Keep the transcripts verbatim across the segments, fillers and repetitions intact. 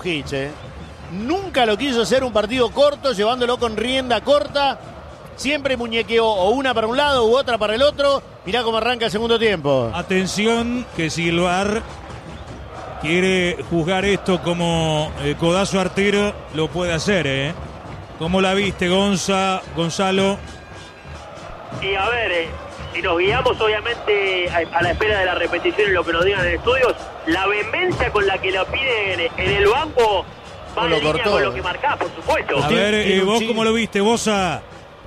Hitch, ¿eh? Nunca lo quiso hacer un partido corto, llevándolo con rienda corta. Siempre muñequeó o una para un lado u otra para el otro. Mirá cómo arranca el segundo tiempo. Atención, que si el V A R quiere juzgar esto como eh, codazo artero, lo puede hacer, ¿eh? ¿Cómo la viste, Gonza, Gonzalo? Y a ver, eh, si nos guiamos obviamente a, a la espera de la repetición y lo que nos digan en estudios, la vehemencia con la que lo piden en el banco va en línea con lo que marcás, por supuesto. A ver, eh, vos cómo lo viste, Bosa.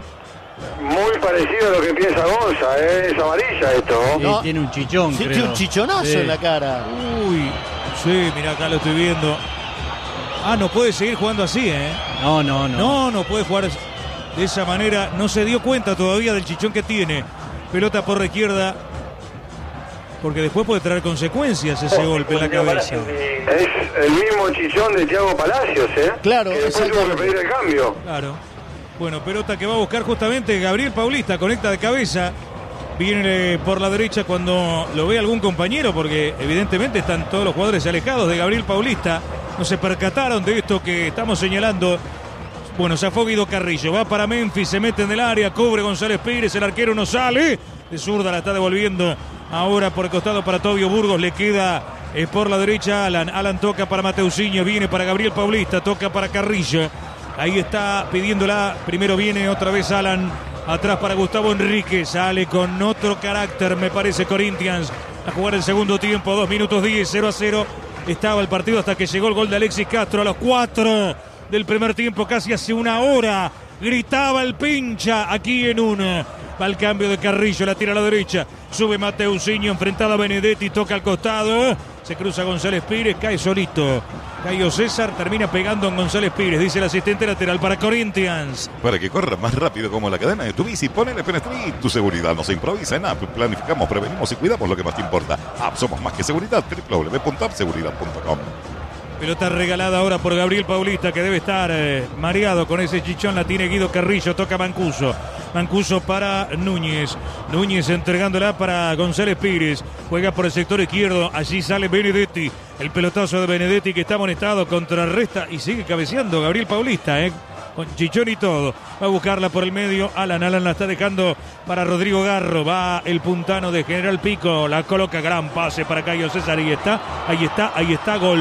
Muy parecido a lo que piensa Gonza, ¿eh? Es amarilla esto. No, tiene un chichón, sí, creo. tiene un chichonazo Sí. en la cara. Uy, sí, mira acá lo estoy viendo. Ah, no puede seguir jugando así, ¿eh? No, no, no. No, no puede jugar de esa manera. No se dio cuenta todavía del chichón que tiene. Pelota por la izquierda. Porque después puede traer consecuencias ese Oh, golpe en la cabeza. Es el mismo chichón de Thiago Palacios, ¿eh? Claro, que después tuvo que pedir el cambio. Claro. Bueno, pelota que va a buscar justamente Gabriel Paulista. Conecta de cabeza. Viene por la derecha cuando lo ve algún compañero, porque evidentemente están todos los jugadores alejados de Gabriel Paulista. No se percataron de esto que estamos señalando. Bueno, se fue Guido Carrillo. Va para Memphis, se mete en el área, cubre González Pires. El arquero no sale. De zurda la está devolviendo ahora por el costado para Tobio Burgos. Le queda eh, por la derecha Alan. Alan toca para Mateusinho. Viene para Gabriel Paulista. Toca para Carrillo. Ahí está pidiéndola. Primero viene otra vez Alan. Atrás para Gustavo Enrique. Sale con otro carácter, me parece, Corinthians. A jugar el segundo tiempo. dos minutos diez, cero a cero. Estaba el partido hasta que llegó el gol de Alexis Castro a los cuatro del primer tiempo, casi hace una hora. Gritaba el pincha aquí en una. Va el cambio de Carrillo, la tira a la derecha. Sube Mateusinho, enfrentado a Benedetti, toca al costado. Se cruza González Pires, cae solito. Caio César termina pegando en González Pires, dice el asistente lateral para Corinthians. Para que corra más rápido como la cadena de tu bici, ponele Penestreet. Tu seguridad no se improvisa en App. Planificamos, prevenimos y cuidamos lo que más te importa. App, somos más que seguridad. doble u doble u doble u punto app seguridad punto com. Pelota regalada ahora por Gabriel Paulista, que debe estar eh, mareado con ese chichón. La tiene Guido Carrillo, toca Mancuso. Mancuso para Núñez. Núñez entregándola para González Pires. Juega por el sector izquierdo. Allí sale Benedetti. El pelotazo de Benedetti que está amonestado, contrarresta y sigue cabeceando Gabriel Paulista, eh, con chichón y todo. Va a buscarla por el medio. Alan, Alan la está dejando para Rodrigo Garro. Va el puntano de General Pico. La coloca, gran pase para Caio César. Ahí está, ahí está, ahí está, gol.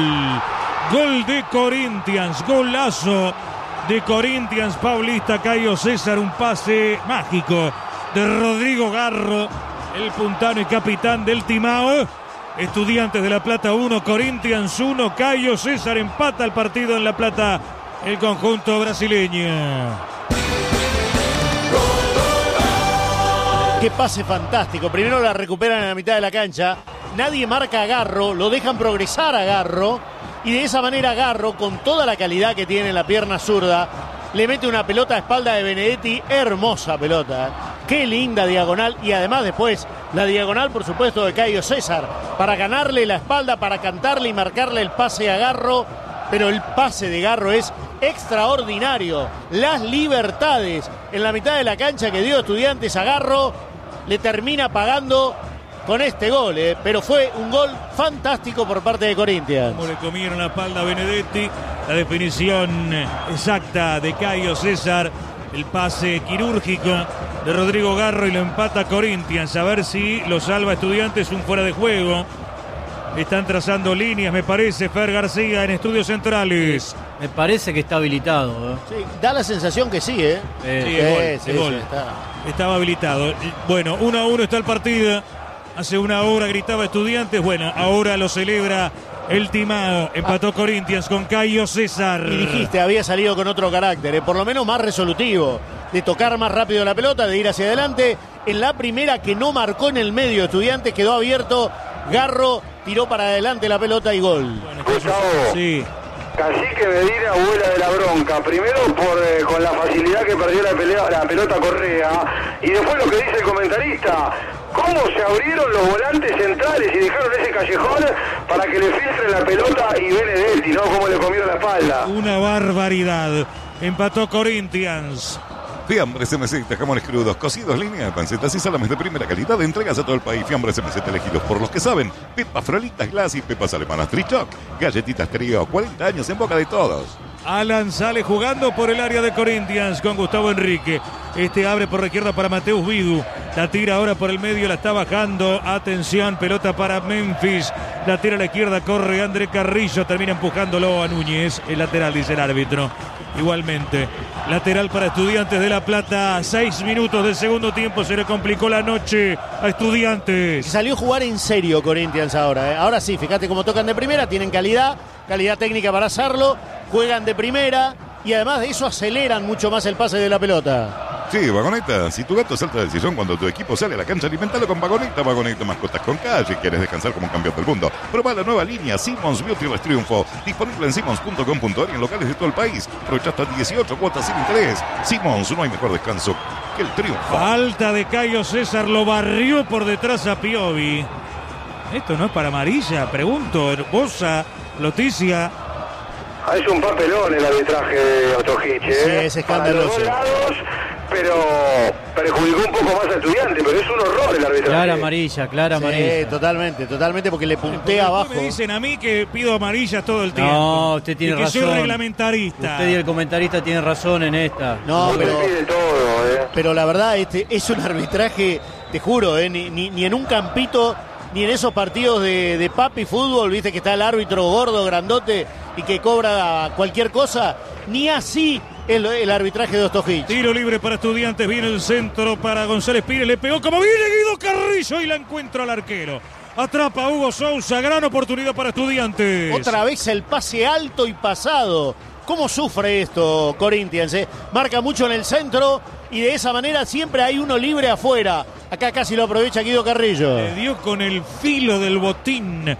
Gol de Corinthians, golazo de Corinthians. Paulista, Caio César, un pase mágico de Rodrigo Garro, el puntano y capitán del Timao. Estudiantes de La Plata uno, Corinthians uno. Caio César empata el partido en La Plata, el conjunto brasileño. Qué pase fantástico. Primero la recuperan en la mitad de la cancha. Nadie marca a Garro, lo dejan progresar a Garro. Y de esa manera Garro, con toda la calidad que tiene en la pierna zurda, le mete una pelota a espalda de Benedetti. Hermosa pelota. Qué linda diagonal. Y además después la diagonal, por supuesto, de Caio César. Para ganarle la espalda, para cantarle y marcarle el pase a Garro. Pero el pase de Garro es extraordinario. Las libertades en la mitad de la cancha que dio Estudiantes a Garro le termina pagando con este gol, eh. Pero fue un gol fantástico por parte de Corinthians. Como le comieron la espalda a Benedetti, la definición exacta de Caio César, el pase quirúrgico de Rodrigo Garro y lo empata Corinthians. A ver si lo salva Estudiantes, un fuera de juego. Están trazando líneas, me parece, Fer García en Estudios Centrales. Me parece que está habilitado, ¿eh? Sí, da la sensación que sí, ¿eh? Eh, Sí, Sí, el gol, sí, el sí, gol. está. Estaba habilitado. Bueno, uno a uno está el partido. Hace una hora gritaba Estudiantes. Bueno, ahora lo celebra el Timao. Empató Corinthians con Caio César. Y dijiste, había salido con otro carácter, ¿eh? Por lo menos más resolutivo, de tocar más rápido la pelota, de ir hacia adelante. En la primera que no marcó en el medio, Estudiantes quedó abierto. Garro tiró para adelante la pelota y gol. Bueno, Gustavo. sí. Cacique Medina vuela de la bronca. Primero por eh, con la facilidad que perdió la, pelea, la pelota Correa. Y después lo que dice el comentarista. Cómo se abrieron los volantes centrales y dejaron ese callejón para que le filtren la pelota y Benedetti, ¿no? Cómo le comieron la espalda. Una barbaridad. Empató Corinthians. Fiambres M Z, jamones crudos, cocidos, línea de pancetas y salames de primera calidad. Entregas a todo el país. Fiambres M Z elegidos por los que saben. Pepas frolitas glass y pepas alemanas Trichoc. Galletitas Trío, cuarenta años en boca de todos. Alan sale jugando por el área de Corinthians con Gustavo Enrique. Este abre por la izquierda para Mateus Vidu. La tira ahora por el medio, la está bajando. Atención, pelota para Memphis. La tira a la izquierda, corre André Carrillo. Termina empujándolo a Núñez. El lateral, dice el árbitro. Igualmente, lateral para Estudiantes de La Plata. Seis minutos del segundo tiempo. Se le complicó la noche a Estudiantes. Salió a jugar en serio Corinthians ahora. ¿eh? Ahora sí, fíjate cómo tocan de primera. Tienen calidad, calidad técnica para hacerlo. Juegan de primera y además de eso aceleran mucho más el pase de la pelota. Sí, Vagoneta, si tu gato salta del sillón cuando tu equipo sale a la cancha, alimentalo con Vagoneta. Vagoneta, mascotas con calle. ¿Quieres descansar como un campeón del mundo? Prueba la nueva línea Simmons Beauty Rest Triunfo. Disponible en simmons punto com punto a r y en locales de todo el país. Aprovecha hasta dieciocho cuotas sin interés. Simmons, no hay mejor descanso que el triunfo. Falta de Cayo César, lo barrió por detrás a Piovi. Esto no es para amarilla, pregunto. Herbosa, Loticia. Es un papelón el arbitraje de Ostojic, ¿eh? Sí, es escandaloso. Para los dos lados, pero perjudicó un poco más a Estudiantes, pero es un horror el arbitraje. Clara amarilla, clara Sí, amarilla. totalmente, totalmente, porque le puntea Porque abajo. Me dicen a mí que pido amarillas todo el tiempo. No, usted tiene y que razón. soy reglamentarista. Usted y el comentarista tienen razón en esta. No, No pero, se pide todo, ¿eh? pero la verdad este es un arbitraje, te juro, ¿eh? ni, ni, ni en un campito, ni en esos partidos de, de papi fútbol, viste que está el árbitro gordo, grandote y que cobra cualquier cosa, ni así el, el arbitraje de Ostojic. Tiro libre para Estudiantes, viene el centro para González Pires, le pegó como viene Guido Carrillo y la encuentra al arquero. Atrapa a Hugo Sousa, gran oportunidad para Estudiantes. Otra vez el pase alto y pasado. ¿Cómo sufre esto Corinthians? Eh? Marca mucho en el centro y de esa manera siempre hay uno libre afuera. Acá casi lo aprovecha Guido Carrillo. Le dio con el filo del botín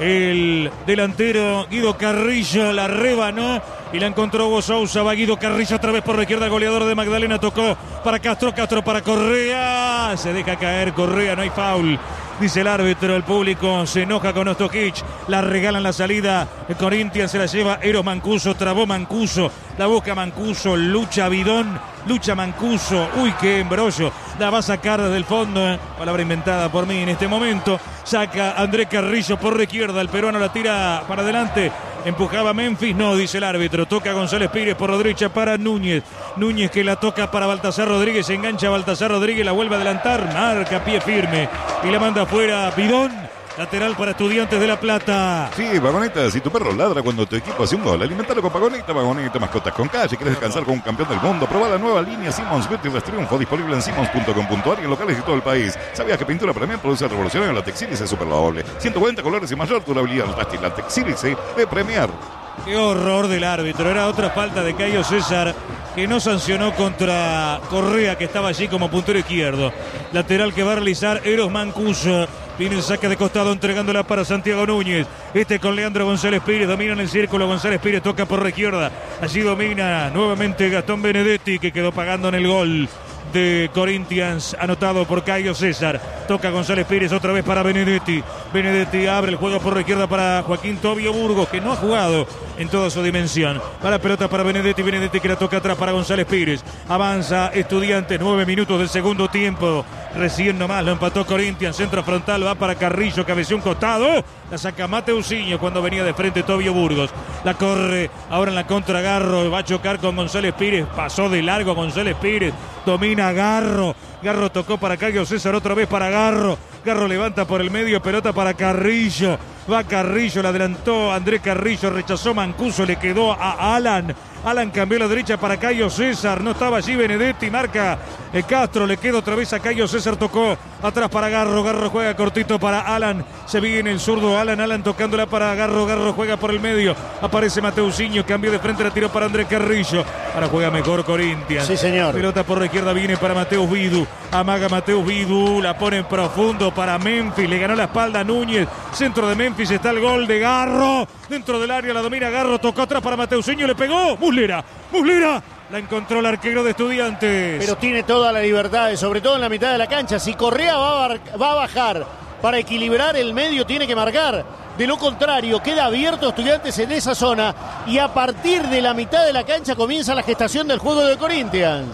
el delantero Guido Carrillo, la rebanó y la encontró Hugo Sousa. Va Guido Carrillo otra vez por la izquierda, goleador de Magdalena, tocó para Castro, Castro para Correa, se deja caer Correa, no hay foul, dice el árbitro. El público se enoja con Ostojic, la regalan la salida, el Corinthians se la lleva Eros Mancuso, trabó Mancuso, la busca Mancuso, lucha Bidón, lucha Mancuso, uy qué embrollo, la va a sacar desde el fondo, eh. palabra inventada por mí en este momento, saca André Carrillo por la izquierda, el peruano la tira para adelante, empujaba Memphis, no, dice el árbitro, toca González Pires por la derecha para Núñez, Núñez que la toca para Baltasar Rodríguez, engancha a Baltasar Rodríguez, la vuelve a adelantar, marca pie firme y la manda afuera Bidón. Lateral para Estudiantes de La Plata. Sí, Vagoneta, si tu perro ladra cuando tu equipo hace un gol, alimentalo con Vagoneta, Vagoneta, mascotas con calle. ¿Quieres descansar con un campeón del mundo? Prueba la nueva línea Simmons Beauty Rest Triunfo, disponible en simmons punto com punto a r y en locales de todo el país. ¿Sabías que Pintura Premier produce revolucionario la Texílice super doble? ciento cuarenta colores y mayor durabilidad. La Texílice de Premier. Qué horror del árbitro. Era otra falta de Cayo César que no sancionó contra Correa, que estaba allí como puntero izquierdo. Lateral que va a realizar Eros Mancuso. Viene el saque de costado entregándola para Santiago Núñez. Este con Leandro González Pires. Domina en el círculo. González Pires toca por la izquierda. Allí domina nuevamente Gastón Benedetti, que quedó pagando en el gol de Corinthians, anotado por Cayo César. Toca González Pires otra vez para Benedetti. Benedetti abre el juego por la izquierda para Joaquín Tobio Burgos, que no ha jugado en toda su dimensión. Va la pelota para Benedetti. Benedetti que la toca atrás para González Pires. Avanza Estudiantes. Nueve minutos del segundo tiempo. Recién nomás lo empató Corinthians. Centro frontal va para Carrillo. Cabeceó un costado. La saca Mateusinho cuando venía de frente Tobio Burgos. La corre ahora en la contra Garro. Va a chocar con González Pires. Pasó de largo González Pires. Domina Garro. Garro tocó para Cayo César, otra vez para Garro. Garro levanta por el medio, pelota para Carrillo. Va Carrillo, la adelantó André Carrillo, rechazó Mancuso, le quedó a Alan. Alan cambió la derecha para Cayo César, no estaba allí Benedetti, marca eh, Castro, le queda otra vez a Cayo César, tocó atrás para Garro, Garro juega cortito para Alan, se viene el zurdo Alan, Alan tocándola para Garro, Garro juega por el medio, aparece Mateusinho, cambio de frente, la tiró para André Carrillo, ahora juega mejor Corinthians. Sí, señor. Pelota por la izquierda viene para Mateus Vidu, amaga Mateus Vidu, la pone en profundo para Memphis, le ganó la espalda a Núñez, centro de Memphis, está el gol de Garro, dentro del área la domina Garro, tocó atrás para Mateusinho, le pegó, Muslera, Muslera, la encontró el arquero de Estudiantes. Pero tiene toda la libertad, sobre todo en la mitad de la cancha. Si Correa va a, bar- va a bajar para equilibrar el medio, tiene que marcar. De lo contrario, queda abierto Estudiantes en esa zona y a partir de la mitad de la cancha comienza la gestación del juego de Corinthians.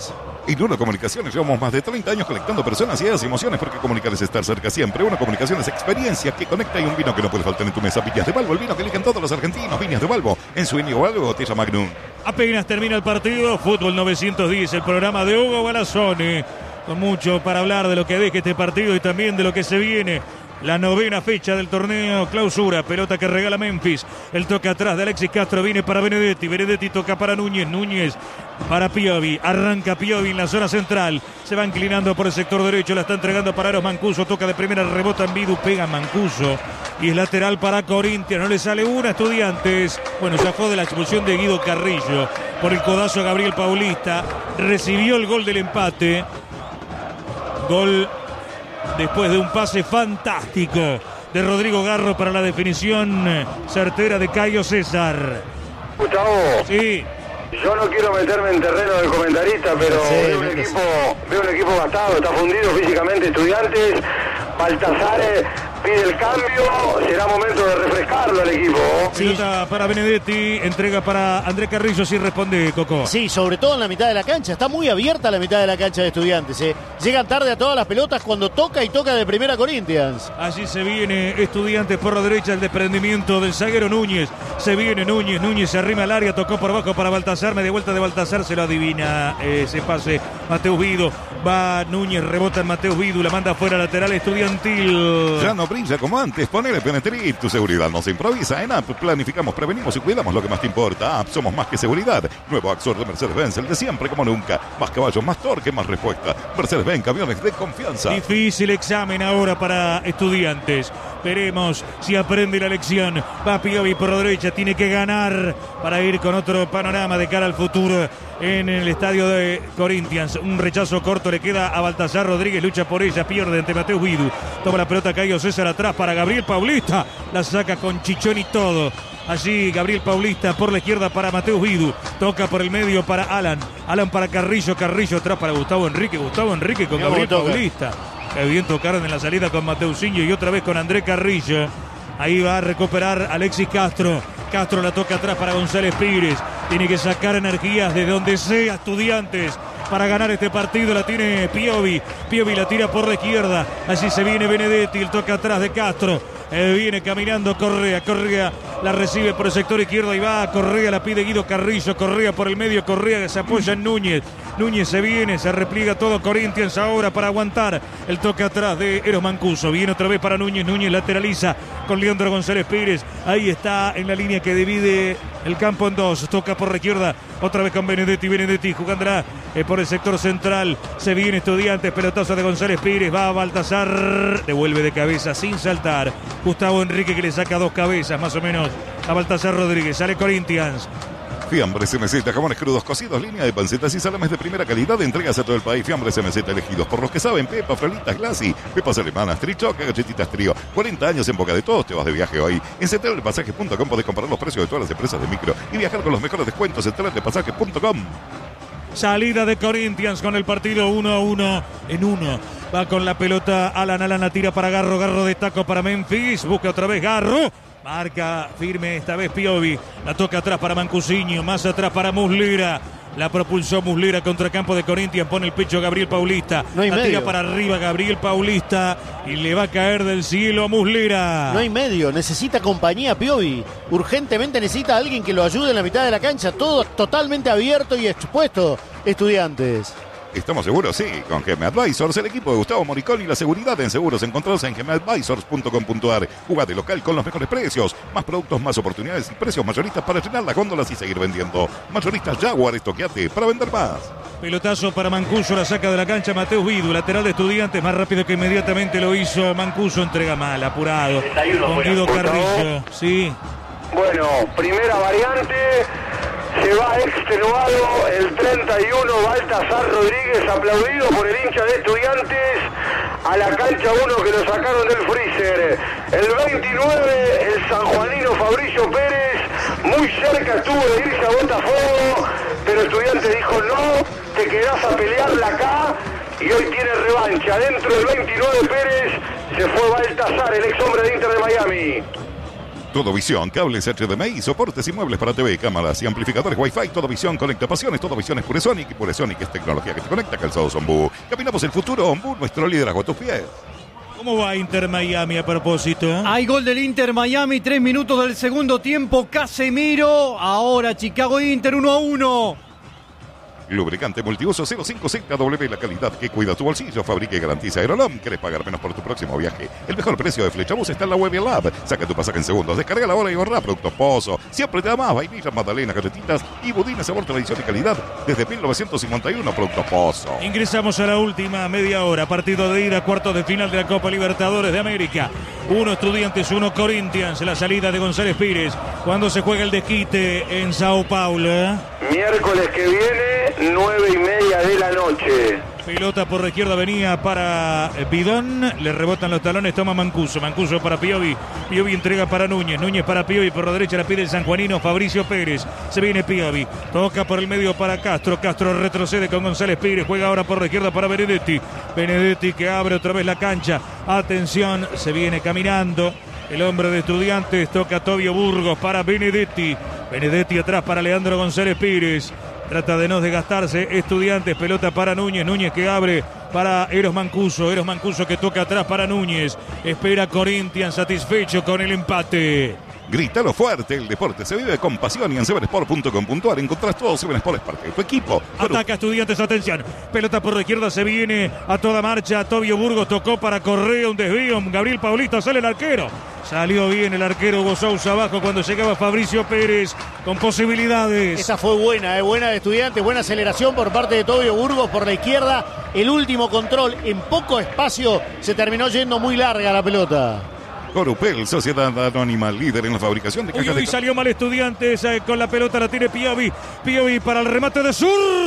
En Uno Comunicaciones llevamos más de treinta años conectando personas, ideas y emociones, porque comunicar es estar cerca siempre. Uno Comunicaciones, experiencia que conecta, y un vino que no puede faltar en tu mesa. Viñas de Balbo, el vino que eligen todos los argentinos. Viñas de Balbo, en su Íñigo Balbo, botella Magnum. Apenas termina el partido, Fútbol novecientos diez, el programa de Hugo Balazzoni, con mucho para hablar de lo que deje este partido y también de lo que se viene. La novena fecha del torneo clausura, pelota que regala Memphis, el toque atrás de Alexis Castro, viene para Benedetti, Benedetti toca para Núñez, Núñez para Piovi, arranca Piovi en la zona central, se va inclinando por el sector derecho, la está entregando para Eros Mancuso, toca de primera, rebota en Vidu, pega Mancuso y es lateral para Corinthians, no le sale una, Estudiantes, bueno, zafó de la expulsión de Guido Carrillo por el codazo a Gabriel Paulista, recibió el gol del empate, gol después de un pase fantástico de Rodrigo Garro para la definición certera de Caio César. Gustavo, sí. Yo no quiero meterme en terreno del comentarista, pero Sí, veo, un sí. equipo, veo un equipo gastado, está fundido físicamente Estudiantes. Baltasar pide el cambio, será momento de refrescarlo al equipo. Sí. Pelota para Benedetti, entrega para Andrés Carrillo, sí responde Coco. Sí, sobre todo en la mitad de la cancha. Está muy abierta la mitad de la cancha de Estudiantes. ¿eh? Llegan tarde a todas las pelotas cuando toca y toca de primera Corinthians. Allí se viene Estudiantes por la derecha, el desprendimiento del zaguero Núñez. Se viene Núñez, Núñez se arrima al área, tocó por abajo para Baltasar, media vuelta de Baltasar, se lo adivina ese pase Mateus Vidu. Va Núñez, rebota en Mateus Vidu, la manda afuera lateral Estudiantil. Ya no brilla como antes. Ponele Penetrit. Tu seguridad no se improvisa. En App planificamos, prevenimos y cuidamos lo que más te importa. App, somos más que seguridad. Nuevo Axor de Mercedes-Benz, el de siempre como nunca. Más caballos, más torque, más respuesta. Mercedes-Benz, camiones de confianza. Difícil examen ahora para Estudiantes. Veremos si aprende la lección. Va Piovi por la derecha, tiene que ganar para ir con otro panorama de cara al futuro en el estadio de Corinthians. Un rechazo corto le queda a Baltasar Rodríguez, lucha por ella, pierde ante Mateus Vidu. Toma la pelota Caio César atrás para Gabriel Paulista, la saca con chichón y todo. Allí Gabriel Paulista por la izquierda para Mateus Vidu, toca por el medio para Alan, Alan para Carrillo, Carrillo atrás para Gustavo Enrique, Gustavo Enrique con Mirá Gabriel cómo toca. Paulista. Qué bien tocaron en la salida con Mateusinho y otra vez con André Carrillo. Ahí va a recuperar Alexis Castro. Castro la toca atrás para González Pires. Tiene que sacar energías de donde sea Estudiantes para ganar este partido. La tiene Piovi. Piovi la tira por la izquierda. Allí se viene Benedetti. El toque atrás de Castro. Eh, viene caminando Correa. Correa la recibe por el sector izquierdo y va. Correa la pide Guido Carrillo. Correa por el medio. Correa que se apoya en Núñez. Núñez se viene, se repliega todo Corinthians ahora para aguantar el toque atrás de Eros Mancuso. Viene otra vez para Núñez, Núñez lateraliza con Leandro González Pires. Ahí está en la línea que divide el campo en dos. Toca por la izquierda, otra vez con Benedetti. Benedetti jugándola eh, por el sector central. Se viene Estudiantes, pelotazo de González Pires. Va a Baltasar, devuelve de cabeza sin saltar. Gustavo Enrique que le saca dos cabezas más o menos a Baltasar Rodríguez. Sale Corinthians. Fiambres M Z, jamones crudos cocidos, línea de pancetas y salames de primera calidad, entregas a todo el país. Fiambres M Z elegidos por los que saben: Pepa, Frolitas, Glassy, Pepas alemanas, Trichoca, galletitas Trío. cuarenta años en boca de todos, te vas de viaje hoy. En central de pasajes punto com podés comparar los precios de todas las empresas de micro y viajar con los mejores descuentos. central de pasajes punto com. Salida de Corinthians con el partido uno a uno en uno. Va con la pelota Alan, Alan la tira para Garro, Garro de taco para Memphis. Busca otra vez Garro. Marca firme esta vez Piovi. La toca atrás para Mancusiño. Más atrás para Muslera. La propulsó Muslera contra campo de Corinthians. Pone el pecho Gabriel Paulista. No hay la medio. tira para arriba Gabriel Paulista. Y le va a caer del cielo a Muslera. No hay medio, necesita compañía Piovi. Urgentemente necesita a alguien que lo ayude en la mitad de la cancha. Todo totalmente abierto y expuesto, Estudiantes. ¿Estamos seguros? Sí, con G M Advisors, el equipo de Gustavo Moricón y la seguridad en seguros encontrados en gemadvisors punto com punto ar. Jugate local con los mejores precios, más productos, más oportunidades y precios mayoristas para llenar las góndolas y seguir vendiendo. Mayoristas Jaguar, estoqueate para vender más. Pelotazo para Mancuso, la saca de la cancha Mateus Vidu, lateral de Estudiantes, más rápido que inmediatamente lo hizo Mancuso, entrega mal, apurado. Con Guido Carrillo, sí. Bueno, primera variante. Se va extenuado el treinta y uno Baltasar Rodríguez, aplaudido por el hincha de Estudiantes, a la cancha uno que lo sacaron del freezer. El veintinueve, el sanjuanino Fabricio Pérez, muy cerca estuvo de irse a Botafogo, pero Estudiantes dijo no, te quedás a pelearla acá, y hoy tiene revancha. Dentro del veintinueve Pérez se fue Baltasar, el ex hombre de Inter de Miami. Todo Visión, cables H D M I, soportes y muebles para T V, cámaras y amplificadores Wi-Fi. Todo Visión conecta pasiones. Todo Visión es Puresonic y Puresonic es tecnología que te conecta. Calzados Ombú. Caminamos el futuro. Ombú, nuestro liderazgo a tus pies. ¿Cómo va Inter Miami a propósito? Hay gol del Inter Miami, tres minutos del segundo tiempo. Casemiro. Ahora Chicago Inter uno a uno. Lubricante multiuso cero cinco Z W, la calidad que cuida tu bolsillo, fabrica y garantiza Aerolom. ¿Querés pagar menos por tu próximo viaje? El mejor precio de Flechabús está en la web y el app. Saca tu pasaje en segundos, descarga la hora y ahorra. Productos Pozo, siempre te da más. Vainillas, magdalenas, galletitas y budines sabor, tradición y calidad desde mil novecientos cincuenta y uno. Productos Pozo. Ingresamos a la última media hora. Partido de ida, cuartos de final de la Copa Libertadores de América. Uno Estudiantes, uno Corinthians. La salida de González Pires. Cuando se juega el desquite en Sao Paulo. Miércoles que viene, nueve y media de la noche. Pelota por la izquierda venía para Bidón. Le rebotan los talones, toma Mancuso. Mancuso para Piovi. Piovi entrega para Núñez. Núñez para Piovi. Por la derecha la pide el sanjuanino Fabricio Pérez. Se viene Piovi. Toca por el medio para Castro. Castro retrocede con González Pires. Juega ahora por la izquierda para Benedetti. Benedetti que abre otra vez la cancha. Atención, se viene caminando. El hombre de Estudiantes toca a Tobio Burgos para Benedetti. Benedetti atrás para Leandro González Pires. Trata de no desgastarse. Estudiantes, pelota para Núñez. Núñez que abre para Eros Mancuso. Eros Mancuso que toca atrás para Núñez. Espera Corinthians satisfecho con el empate. Grítalo fuerte, el deporte se vive con pasión y en seven sport punto com punto a r encontrás todo. Seven Sport es parte de tu equipo. Ataca Estudiantes, atención. Pelota por la izquierda, se viene a toda marcha. Tobio Burgos tocó para Correa, un desvío. Gabriel Paulista, sale el arquero. Salió bien el arquero Hugo Sousa abajo cuando llegaba Fabricio Pérez con posibilidades. Esa fue buena, eh, buena de Estudiantes, buena aceleración por parte de Tobio Burgos por la izquierda. El último control en poco espacio, se terminó yendo muy larga la pelota. Corupel, Sociedad Anónima, líder en la fabricación de cajas Uy, uy, de... salió mal Estudiantes eh, con la pelota, la tiene Piovi. Piovi para el remate de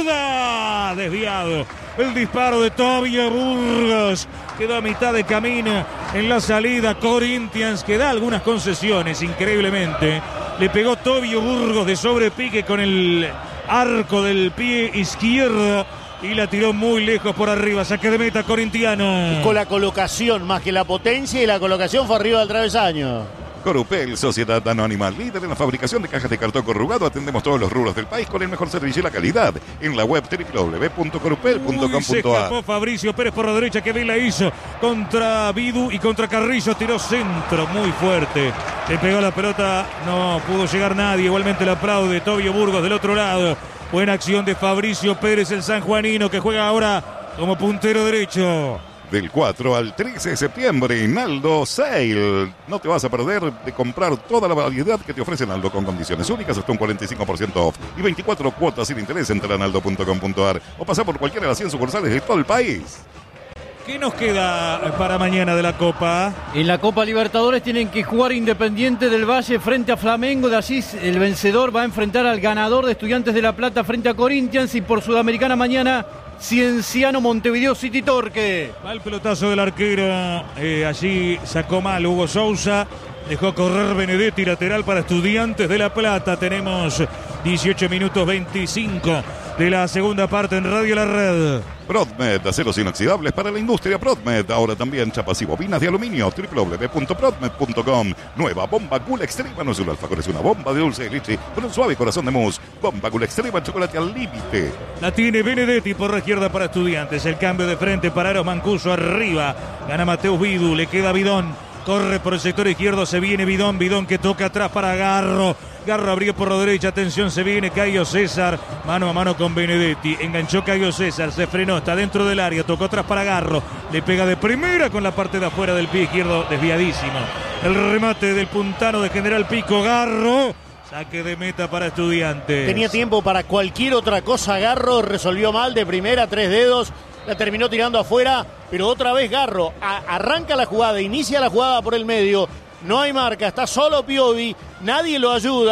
zurda. Desviado. El disparo de Tobio Burgos. Quedó a mitad de camino en la salida. Corinthians que da algunas concesiones, increíblemente. Le pegó Tobio Burgos de sobrepique con el arco del pie izquierdo. Y la tiró muy lejos por arriba. Saque de meta corintiano. Con la colocación, más que la potencia, y la colocación fue arriba del travesaño. Corupel, Sociedad Anónima, líder en la fabricación de cajas de cartón corrugado. Atendemos todos los rubros del país con el mejor servicio y la calidad. En la web doble u doble u doble u punto corupel punto com punto a r. Se escapó Fabricio Pérez por la derecha, que bien la hizo contra Vidu y contra Carrillo. Tiró centro muy fuerte. Le pegó la pelota, no pudo llegar nadie. Igualmente le aplaude Tobio Burgos del otro lado. Buena acción de Fabricio Pérez, el sanjuanino, que juega ahora como puntero derecho. Del cuatro al trece de septiembre, Naldo Sale. No te vas a perder de comprar toda la variedad que te ofrece Naldo con condiciones únicas, hasta un cuarenta y cinco por ciento off y veinticuatro cuotas sin interés. Entra a naldo punto com punto a r o pasar por cualquiera de las cien sucursales de todo el país. ¿Qué nos queda para mañana de la Copa? En la Copa Libertadores tienen que jugar Independiente del Valle frente a Flamengo. De allí el vencedor va a enfrentar al ganador de Estudiantes de La Plata frente a Corinthians. Y por Sudamericana mañana, Cienciano Montevideo City Torque. Mal pelotazo del arquero. Eh, allí sacó mal Hugo Sousa. Dejó correr Benedetti, lateral para Estudiantes de La Plata. Tenemos dieciocho minutos veinticinco de la segunda parte en Radio La Red. Prodmed, aceros inoxidables para la industria. Prodmed, ahora también chapas y bobinas de aluminio. doble u doble u doble u punto prodmed punto com. Nueva bomba Cool Extrema. No es un alfajor, es una bomba de dulce de leche con un suave corazón de mousse. Bomba Cool Extrema, chocolate al límite. La tiene Benedetti por la izquierda para Estudiantes. El cambio de frente para Eros Mancuso arriba. Gana Mateus Vidu, le queda Bidón. Corre por el sector izquierdo, se viene Bidón, Bidón que toca atrás para Garro. Garro abrió por la derecha, atención, se viene Caio César, mano a mano con Benedetti. Enganchó Caio César, se frenó, está dentro del área, tocó atrás para Garro. Le pega de primera con la parte de afuera del pie izquierdo, desviadísimo. El remate del puntano de General Pico, Garro. Saque de meta para Estudiantes. Tenía tiempo para cualquier otra cosa, Garro resolvió mal de primera, tres dedos. La terminó tirando afuera, pero otra vez Garro a, arranca la jugada, inicia la jugada por el medio, no hay marca, está solo Piovi, nadie lo ayuda,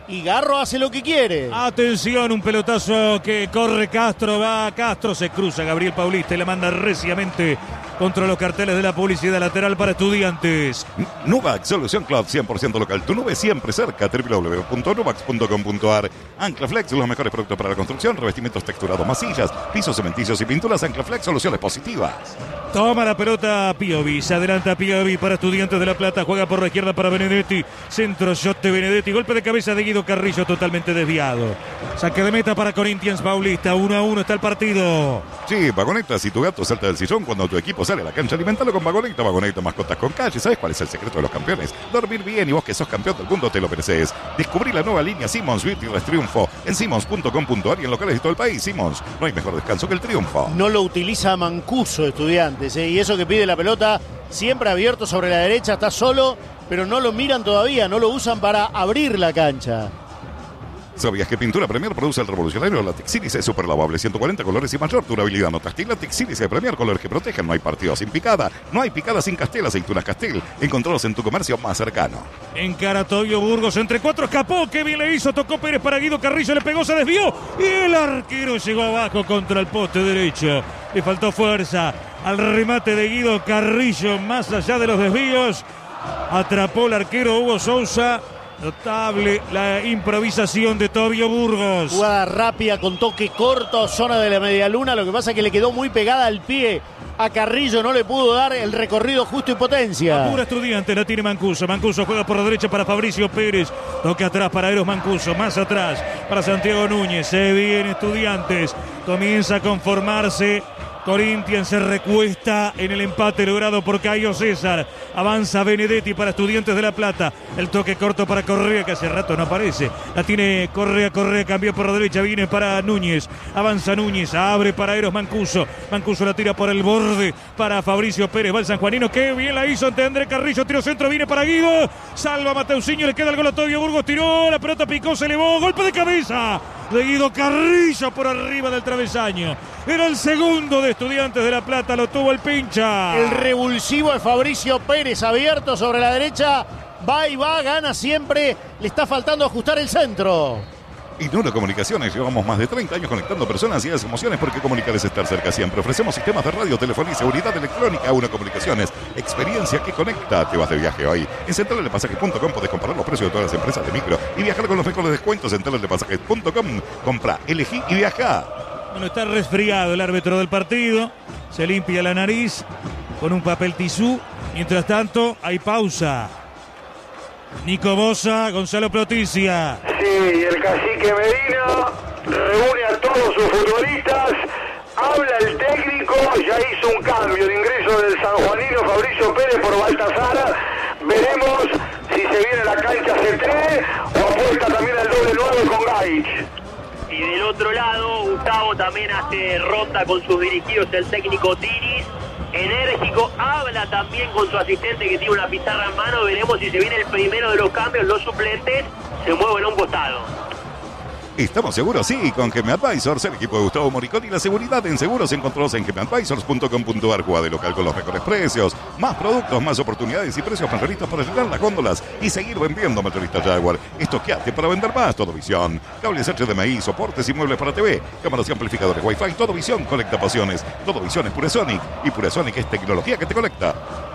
y Garro hace lo que quiere. Atención, un pelotazo que corre Castro, va Castro, se cruza Gabriel Paulista y la manda reciamente contra los carteles de la publicidad lateral para Estudiantes. Nuvac, solución cloud cien por ciento local. Tu nube siempre cerca. doble u doble u doble u punto nuvax punto com punto a r. Anclaflex, los mejores productos para la construcción, revestimientos texturados, masillas, pisos cementicios y pinturas. Anclaflex, soluciones positivas. Toma la pelota Piovi, se adelanta Piovi para Estudiantes de La Plata, juega por la izquierda para Benedetti, centro shot de Benedetti, golpe de cabeza de Guido Carrillo totalmente desviado. Saque de meta para Corinthians Paulista, uno a uno está el partido. Sí, Vagoneta, si tu gato salta del sillón cuando tu equipo sale a la cancha, alimentalo con Vagoneta, Vagoneta, mascotas con calle. ¿Sabes cuál es el secreto de los campeones? Dormir bien, y vos que sos campeón del mundo te lo mereces. Descubrí la nueva línea Simmons Beauty Rest Triunfo en simmons punto com punto a r y en locales de todo el país. Simmons, no hay mejor descanso que el triunfo. No lo utiliza Mancuso, Estudiantes, ¿eh? Y eso que pide la pelota, siempre abierto sobre la derecha, está solo, pero no lo miran todavía, no lo usan para abrir la cancha. ¿Sabías que Pintura Premier produce el revolucionario látex sílice super lavable, ciento cuarenta colores y mayor durabilidad? No textil, látex sílice Premier, colores que protegen. No hay partido sin picada, no hay picada sin Castel, aceitunas Castel. Encontralos en tu comercio más cercano. Encara Tobio Burgos, entre cuatro escapó, qué bien le hizo, tocó Pérez para Guido Carrillo, le pegó, se desvió y el arquero llegó abajo contra el poste derecho. Le faltó fuerza al remate de Guido Carrillo, más allá de los desvíos. Atrapó el arquero Hugo Sousa. Notable la improvisación de Tobio Burgos. Jugada rápida con toque corto, zona de la medialuna. Lo que pasa es que le quedó muy pegada al pie a Carrillo, no le pudo dar el recorrido justo y potencia. Apura Estudiante, la tiene Mancuso. Mancuso juega por la derecha para Fabricio Pérez. Toque atrás para Eros Mancuso, más atrás para Santiago Núñez. Se viene Estudiantes, comienza a conformarse. Corinthians se recuesta en el empate logrado por Caio César. Avanza Benedetti para Estudiantes de La Plata. El toque corto para Correa, que hace rato no aparece. La tiene Correa, Correa cambió por la derecha, viene para Núñez. Avanza Núñez, abre para Eros Mancuso. Mancuso la tira por el borde para Fabricio Pérez. Va el sanjuanino, que bien la hizo ante André Carrillo. Tiro centro, viene para Guido. Salva Mateusinho, le queda el gol a Tobio Burgos. Tiró, la pelota picó, se elevó. Golpe de cabeza de Guido Carrillo por arriba del travesaño. Era el segundo de Estudiantes de La Plata, lo tuvo el pincha. El revulsivo de Fabricio Pérez, abierto sobre la derecha. Va y va, gana siempre. Le está faltando ajustar el centro. Innova Comunicaciones, llevamos más de treinta años conectando personas y esas emociones, porque comunicar es estar cerca siempre. Ofrecemos sistemas de radio, telefonía y seguridad electrónica. Una Comunicaciones, experiencia que conecta. Te vas de viaje hoy. En central de pasajes punto com podés comparar los precios de todas las empresas de micro y viajar con los mejores descuentos. Central de pasajes punto com, compra, elegí y viaja. Bueno, está resfriado el árbitro del partido. Se limpia la nariz con un papel tisú. Mientras tanto, hay pausa. Nico Bosa, Gonzalo Proticia. Sí, el cacique Medina reúne a todos sus futbolistas, habla el técnico, ya hizo un cambio de ingreso del sanjuanino Fabricio Pérez por Baltasar. Veremos si se viene a la cancha C tres o apuesta también al doble nueve con Gaich. Y del otro lado, Gustavo también hace ronda con sus dirigidos, el técnico Tiris. Enérgico, habla también con su asistente que tiene una pizarra en mano. Veremos si se viene el primero de los cambios. Los suplentes se mueven a un costado. Estamos seguros, sí, con Geme Advisors, el equipo de Gustavo Moricón y la seguridad en seguros. Encontralos en geme advisors punto com punto a r. Juega de local con los mejores precios, más productos, más oportunidades y precios mayoristas para llenar las góndolas y seguir vendiendo. Mayoristas Jaguar. Estoqueate para vender más. Todo Visión. Cables H D M I, soportes y muebles para T V, cámaras y amplificadores Wi-Fi. Todo Visión conecta pasiones. Todo Visión es Puresonic y Puresonic es tecnología que te conecta.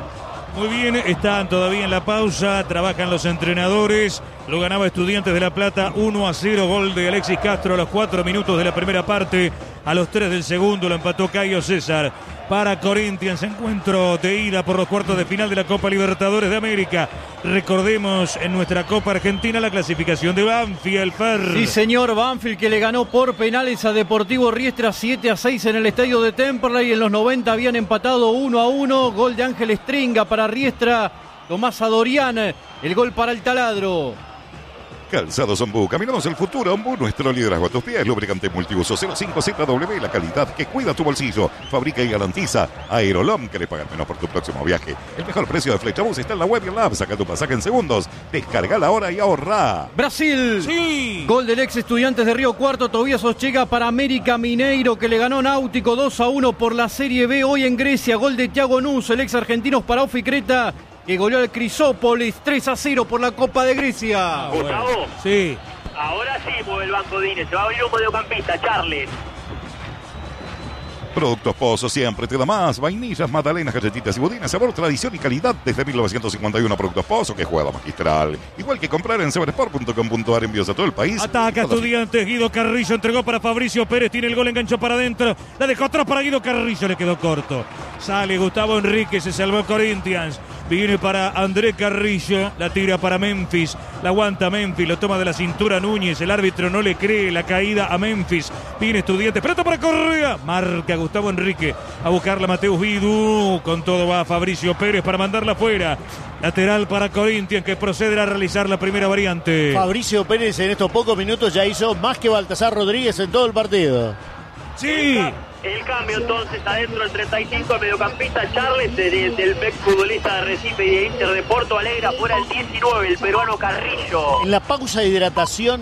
Muy bien, están todavía en la pausa, trabajan los entrenadores. Lo ganaba Estudiantes de La Plata uno a cero, gol de Alexis Castro a los cuatro minutos de la primera parte. A los tres del segundo lo empató Caio César para Corinthians. Encuentro de ida por los cuartos de final de la Copa Libertadores de América. Recordemos en nuestra Copa Argentina la clasificación de Banfield. Fer. Sí, señor, Banfield, que le ganó por penales a Deportivo Riestra siete a seis en el estadio de Temperley. En los noventa habían empatado uno a uno. Gol de Ángel Stringa para Riestra. Tomás Adorián, el gol para el Taladro. Calzados Ombú, caminamos el futuro. Ombú, nuestro liderazgo a tus pies. Lubricante multiuso cero cinco Z W, la calidad que cuida tu bolsillo. Fabrica y garantiza. Aerolom, que le pagan menos por tu próximo viaje. El mejor precio de Flechabús está en la web y en la app. Saca tu pasaje en segundos. Descarga la hora y ahorra. Brasil. Sí. Gol del ex Estudiantes de Río Cuarto, Tobías Ochega para América Mineiro, que le ganó Náutico dos a uno por la Serie B. Hoy en Grecia, gol de Thiago Nus, el ex argentino para Ofi Creta, que goleó al Crisópolis tres a cero por la Copa de Grecia. Gustavo, Sí. Ahora sí mueve el banco Dine. Se va a abrir un mediocampista, Charles. Productos Pozo siempre te da más. Vainillas, magdalenas, galletitas y budines. Sabor, tradición y calidad desde mil novecientos cincuenta y uno. Productos Pozo, que juega magistral. Igual que comprar en seversport punto com punto a r. Envíos a todo el país. Ataca Estudiantes. Guido Carrillo entregó para Fabricio Pérez. Tiene el gol, enganchó para adentro. La dejó atrás para Guido Carrillo. Le quedó corto. Sale Gustavo Enrique. Se salvó Corinthians. Viene para André Carrillo. La tira para Memphis. La aguanta Memphis. Lo toma de la cintura Núñez. El árbitro no le cree la caída a Memphis. Viene Estudiantes. Pelota para Correa. Marca Gustavo Enrique. A buscarla Mateus Vidú. Con todo va Fabricio Pérez para mandarla afuera. Lateral para Corinthians, que procede a realizar la primera variante. Fabricio Pérez en estos pocos minutos ya hizo más que Baltasar Rodríguez en todo el partido. Sí. El cambio entonces adentro del treinta y cinco, el mediocampista Charles, del, del ex futbolista de Recife y de Inter de Porto Alegre. Fuera el diecinueve, el peruano Carrillo. En la pausa de hidratación,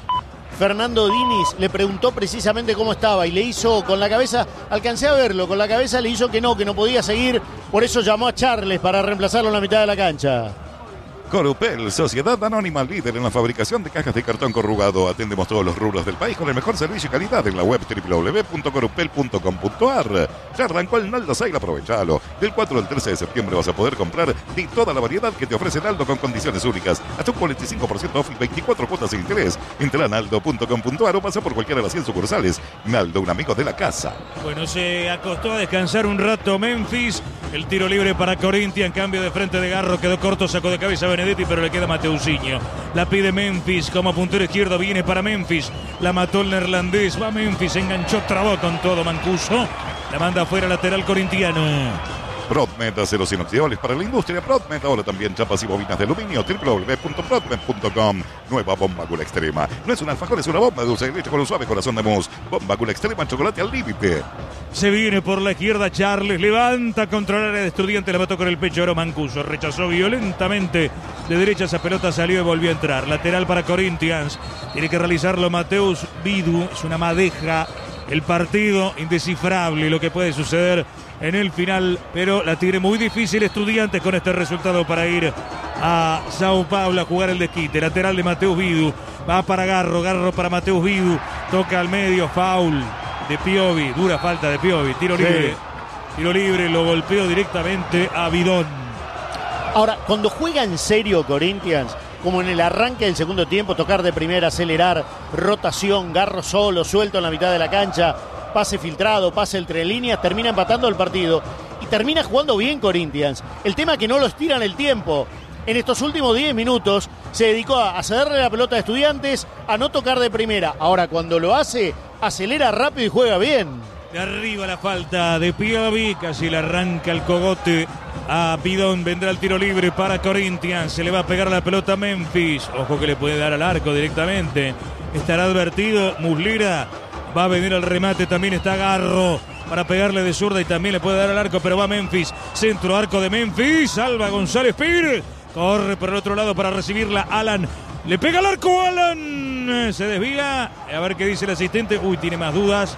Fernando Diniz le preguntó precisamente cómo estaba y le hizo con la cabeza, alcancé a verlo, con la cabeza le hizo que no, que no podía seguir, por eso llamó a Charles para reemplazarlo en la mitad de la cancha. Corupel, Sociedad Anónima, líder en la fabricación de cajas de cartón corrugado. Atendemos todos los rubros del país con el mejor servicio y calidad en la web doble u doble u doble u punto corupel punto com punto a r. Ya arrancó el Naldo Sale, aprovechalo. Del cuatro al trece de septiembre vas a poder comprar de toda la variedad que te ofrece Naldo con condiciones únicas. Hasta un cuarenta y cinco por ciento off y veinticuatro cuotas sin interés. Entra a naldo punto com punto a r o pasa por cualquiera de las cien sucursales. Naldo, un amigo de la casa. Bueno, se acostó a descansar un rato Memphis. El tiro libre para Corinthians. Cambio de frente de Garro. Quedó corto, sacó de cabeza Benedetti, pero le queda Mateusinho. La pide Memphis como puntero izquierdo. Viene para Memphis. La mató el neerlandés. Va Memphis. Enganchó, trabó con todo Mancuso. La manda afuera lateral corintiano. Prodmed, aceros inoxidables para la industria. Prodmed, ahora también chapas y bobinas de aluminio. doble u doble u doble u punto prodmed punto com. Nueva bomba Gula Extrema. No es un alfajor, es una bomba de dulce de leche con un suave corazón de mousse. Bomba Gula Extrema, chocolate al límite. Se viene por la izquierda Charles. Levanta contra el área de Estudiantes. La mató con el pecho oro Mancuso. Rechazó violentamente. De derecha esa pelota salió y volvió a entrar. Lateral para Corinthians. Tiene que realizarlo Mateus Vidú. Es una madeja. El partido indescifrable. Lo que puede suceder en el final, pero la tiene muy difícil Estudiantes con este resultado para ir a Sao Paulo a jugar el desquite. Lateral de Mateus Vidú, va para Garro, Garro para Mateus Vidú, toca al medio, foul de Piovi, dura falta de Piovi, tiro Sí. libre, tiro libre, lo golpeó directamente a Bidón. Ahora, cuando juega en serio Corinthians, como en el arranque del segundo tiempo, tocar de primera, acelerar, rotación, Garro solo, suelto en la mitad de la cancha, pase filtrado, pase entre líneas, termina empatando el partido y termina jugando bien Corinthians. El tema es que no lo estiran el tiempo. En estos últimos diez minutos se dedicó a cederle la pelota a Estudiantes, a no tocar de primera. Ahora cuando lo hace, acelera rápido y juega bien. De arriba la falta de Piovi, casi le arranca el cogote a Bidón. Vendrá el tiro libre para Corinthians. Se le va a pegar la pelota a Memphis. Ojo que le puede dar al arco directamente. Estará advertido Muslera. Va a venir el remate, también está Garro para pegarle de zurda y también le puede dar al arco, pero va Memphis. Centro arco de Memphis. Salva González Pires. Corre por el otro lado para recibirla Alan. Le pega al arco Alan. Se desvía. A ver qué dice el asistente. Uy, tiene más dudas.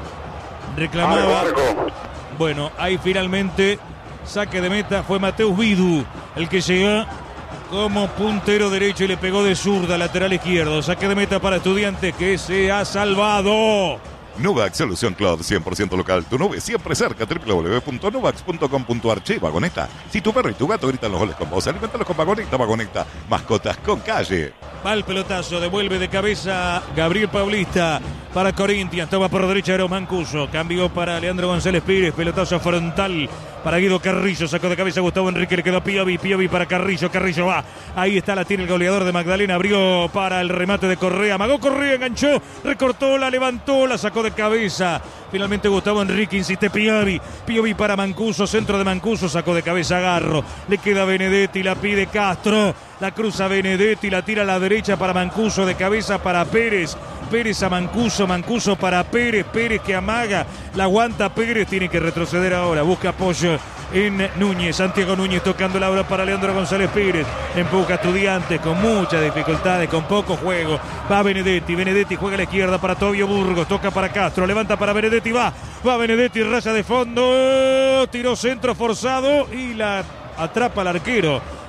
Reclamaba. Arco, arco. Bueno, ahí finalmente saque de meta. Fue Mateus Vidú el que llegó como puntero derecho y le pegó de zurda, lateral izquierdo. Saque de meta para Estudiantes que se ha salvado. Nuvax Solución Cloud, cien por ciento local. Tu nube siempre cerca. doble u doble u doble u punto nuvax punto com punto a r. Che, Vagoneta. Si tu perro y tu gato gritan los goles con vos, alimentalos con Vagoneta, Vagoneta. Mascotas con calle. Va el pelotazo, devuelve de cabeza Gabriel Paulista para Corinthians. Toma por derecha Aero Mancuso. Cambio para Leandro González Pires. Pelotazo frontal para Guido Carrillo. Sacó de cabeza Gustavo Enrique. Le quedó Piovi. Piovi para Carrillo. Carrillo va. Ahí está, la tiene el goleador de Magdalena. Abrió para el remate de Correa. Amagó Correa, enganchó. Recortó, la levantó, la sacó de cabeza. Finalmente Gustavo Enrique, insiste Piovi. Piovi para Mancuso. Centro de Mancuso. Sacó de cabeza Garro. Le queda Benedetti. La pide Castro. La cruza Benedetti, la tira a la derecha para Mancuso, de cabeza para Pérez. Pérez a Mancuso, Mancuso para Pérez. Pérez que amaga, la aguanta Pérez, tiene que retroceder ahora. Busca apoyo en Núñez. Santiago Núñez tocando la obra para Leandro González Pérez. Empuja Estudiantes con muchas dificultades, con poco juego. Va Benedetti, Benedetti juega a la izquierda para Tobio Burgos. Toca para Castro, levanta para Benedetti, va. Va Benedetti, raya de fondo. Tiró centro forzado y la atrapa el arquero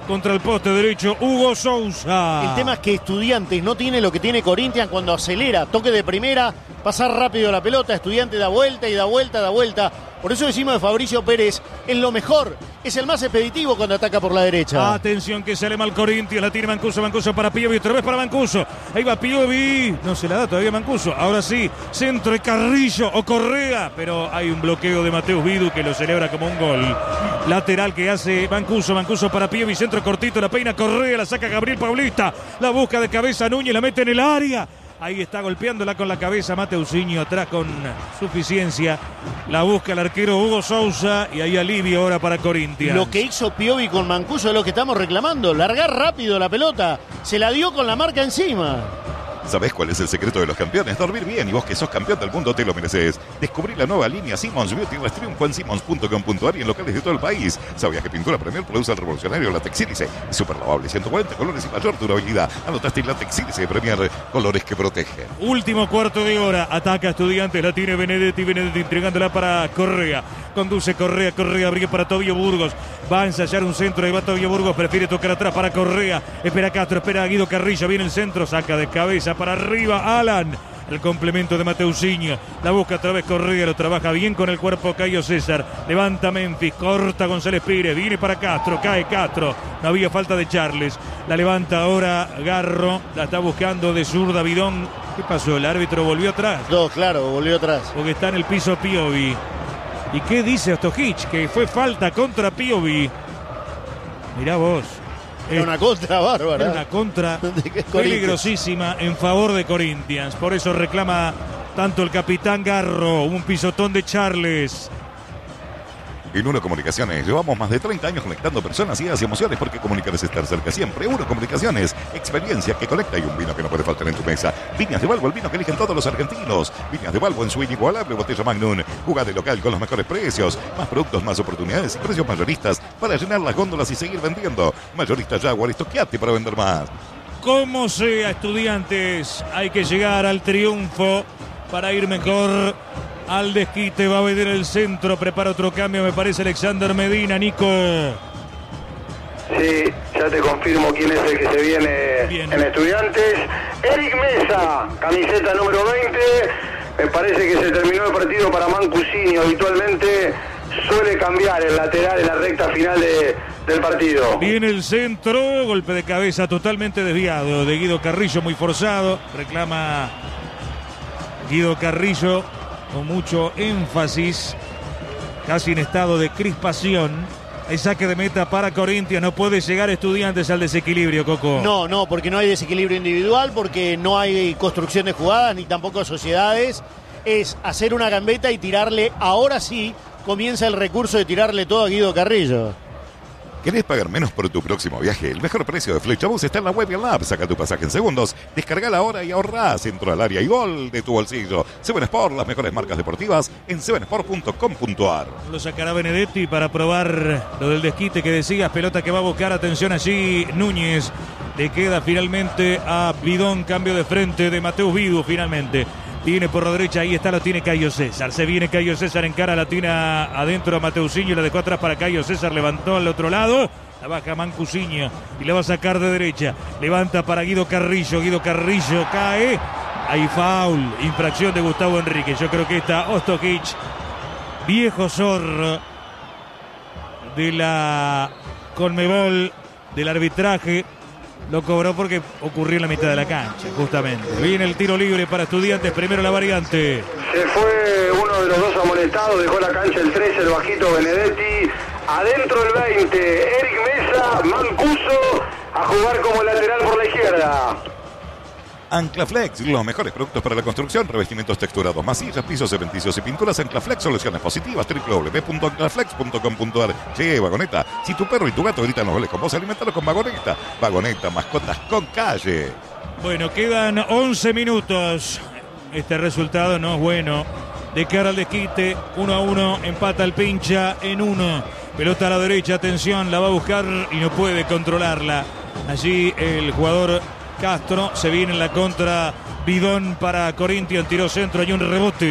contra el poste derecho, Hugo Sousa. El tema es que Estudiantes no tiene lo que tiene Corinthians cuando acelera, toque de primera, pasar rápido la pelota, Estudiantes da vuelta y da vuelta, da vuelta. Por eso decimos de Fabricio Pérez, es lo mejor, es el más expeditivo cuando ataca por la derecha. Atención que sale mal Corinthians, la tiene Mancuso, Mancuso para Piovi, otra vez para Mancuso. Ahí va Piovi, no se la da todavía Mancuso. Ahora sí, centro de Carrillo o Correa, pero hay un bloqueo de Mateus Vidu que lo celebra como un gol. Lateral que hace Mancuso, Mancuso para Piovi, centro cortito, la peina Correa, la saca Gabriel Paulista, la busca de cabeza Núñez, la mete en el área. Ahí está golpeándola con la cabeza Mateusinho, atrás con suficiencia. La busca el arquero Hugo Sousa y ahí alivio ahora para Corinthians. Lo que hizo Piovi con Mancuso es lo que estamos reclamando. Largar rápido la pelota. Se la dio con la marca encima. ¿Sabés cuál es el secreto de los campeones? Dormir bien, y vos que sos campeón del mundo te lo mereces. Descubrí la nueva línea Simmons Beauty Rest Triunfo en simmons punto com punto a r y en locales de todo el país. ¿Sabías que Pintura Premier produce el revolucionario Latex Sílice? Es súper lavable, ciento cuarenta colores y mayor durabilidad. Anotaste el Latex Sílice de Premier, colores que protegen. Último cuarto de hora, ataca Estudiantes, la tiene Benedetti, Benedetti entregándola para Correa. Conduce Correa, Correa abre para Tobio Burgos. Va a ensayar un centro, ahí va Tobio Burgos, prefiere tocar atrás para Correa. Espera Castro, espera a Guido Carrillo, viene el centro, saca de cabeza para arriba Alan. El complemento de Mateusinho. La busca otra vez Correa, lo trabaja bien con el cuerpo Caio César. Levanta Memphis, corta González Pires, viene para Castro, cae Castro. No había falta de Charles. La levanta ahora Garro, la está buscando de zurda Bidón. ¿Qué pasó? El árbitro volvió atrás. No, claro, volvió atrás. Porque está en el piso Piovi. ¿Y qué dice Ostojic? Que fue falta contra Piovi. Mirá vos. Era una contra bárbara. Era una contra peligrosísima en favor de Corinthians. Por eso reclama tanto el capitán Garro. Un pisotón de Charles. En Uno Comunicaciones llevamos más de treinta años conectando personas, ideas y emociones, porque comunicar es estar cerca siempre. Uno Comunicaciones, experiencia que conecta y un vino que no puede faltar en tu mesa. Viñas de Balbo, el vino que eligen todos los argentinos. Viñas de Balbo en su inigualable botella Magnum. Jugá de local con los mejores precios. Más productos, más oportunidades y precios mayoristas para llenar las góndolas y seguir vendiendo. Mayorista Jaguar, estoqueate para vender más. Como sea, Estudiantes, hay que llegar al triunfo para ir mejor. Al desquite, va a venir el centro, prepara otro cambio, me parece Alexander Medina, Nico. Sí, ya te confirmo quién es el que se viene Bien. en Estudiantes. Eric Mesa, camiseta número veinte. Me parece que se terminó el partido para Mancusinho. Habitualmente suele cambiar el lateral en la recta final de, del partido. Viene el centro, golpe de cabeza totalmente desviado de Guido Carrillo, muy forzado. Reclama Guido Carrillo con mucho énfasis, casi en estado de crispación. Hay saque de meta para Corinthians, no puede llegar Estudiantes al desequilibrio, Coco. No, no, porque no hay desequilibrio individual, porque no hay construcción de jugadas, ni tampoco sociedades. Es hacer una gambeta y tirarle, ahora sí, comienza el recurso de tirarle todo a Guido Carrillo. ¿Querés pagar menos por tu próximo viaje? El mejor precio de Flechabús está en la web y en la app. Saca tu pasaje en segundos, descargala ahora y ahorrá. Centro al área y gol de tu bolsillo. Seven Sport, las mejores marcas deportivas en seven sport punto com punto a r. Lo sacará Benedetti para probar lo del desquite que decías. Pelota que va a buscar, atención allí, Núñez. Le queda finalmente a Bidón, cambio de frente de Mateus Vidu finalmente. Viene por la derecha, ahí está, lo tiene Caio César. Se viene Caio César en cara, la tiene adentro a Mateusinho, la dejó atrás para Caio César, levantó al otro lado, la baja Mancusinho y la va a sacar de derecha. Levanta para Guido Carrillo, Guido Carrillo cae. Hay foul, infracción de Gustavo Enrique. Yo creo que está Ostojic, viejo zorro de la Conmebol, del arbitraje. Lo cobró porque ocurrió en la mitad de la cancha, justamente. Viene el tiro libre para Estudiantes, primero la variante. Se fue uno de los dos amonestados, dejó la cancha el trece, el bajito Benedetti. Adentro el veinte, Eric Mesa, Mancuso, a jugar como lateral por la izquierda. Anclaflex, los mejores productos para la construcción, revestimientos texturados, masillas, pisos cementicios y pinturas. Anclaflex, soluciones positivas, w w w punto anclaflex punto com punto a r. Che, Vagoneta, si tu perro y tu gato gritan los goles con vos, alimentalo con Vagoneta. Vagoneta, mascotas con calle. Bueno, quedan once minutos. Este resultado no es bueno. De cara al desquite, uno a uno, empata el Pincha en uno. Pelota a la derecha, atención, la va a buscar y no puede controlarla. Allí el jugador Castro, se viene en la contra Bidón para Corinthians, tiró centro, hay un rebote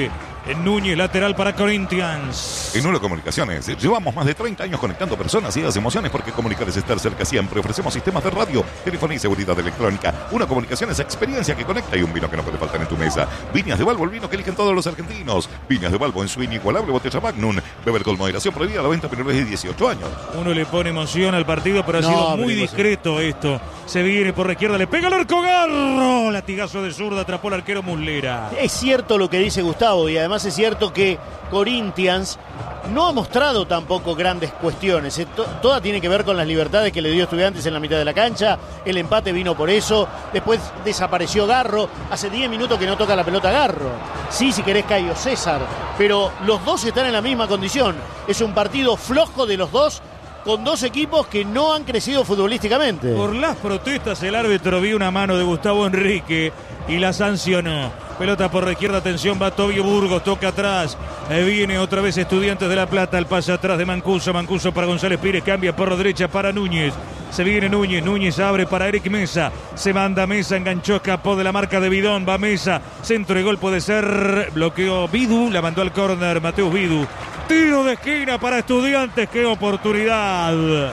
En Núñez, lateral para Corinthians. En Uno Comunicaciones, llevamos más de treinta años conectando personas y las emociones porque comunicar es estar cerca siempre. Ofrecemos sistemas de radio, telefonía y seguridad electrónica. Uno Comunicaciones, experiencia que conecta y un vino que no puede faltar en tu mesa. Viñas de Balbo, el vino que eligen todos los argentinos. Viñas de Balbo en su inigualable botella Magnum. Beber con moderación, prohibida la venta a menores de dieciocho años. Uno le pone emoción al partido, pero ha No, sido pero muy emoción. discreto esto. Se viene por la izquierda, le pega el arco Garro. Latigazo de zurda, atrapó el arquero Muslera. Es cierto lo que dice Gustavo y además es cierto que Corinthians no ha mostrado tampoco grandes cuestiones. Toda tiene que ver con las libertades que le dio Estudiantes en la mitad de la cancha. El empate vino por eso. Después desapareció Garro. Hace diez minutos que no toca la pelota Garro. Sí, si querés Caio César. Pero los dos están en la misma condición. Es un partido flojo de los dos, con dos equipos que no han crecido futbolísticamente. Por las protestas el árbitro vio una mano de Gustavo Enrique y la sancionó. Pelota por la izquierda, atención, va Tobio Burgos, toca atrás. Ahí viene otra vez Estudiantes de La Plata, el pase atrás de Mancuso, Mancuso para González Pires, cambia por la derecha para Núñez. Se viene Núñez, Núñez abre para Eric Mesa. Se manda Mesa, enganchó, escapó de la marca de Bidón, va Mesa. Centro y gol puede ser, bloqueó Vidu, la mandó al córner Mateus Vidu. Tiro de esquina para Estudiantes, qué oportunidad.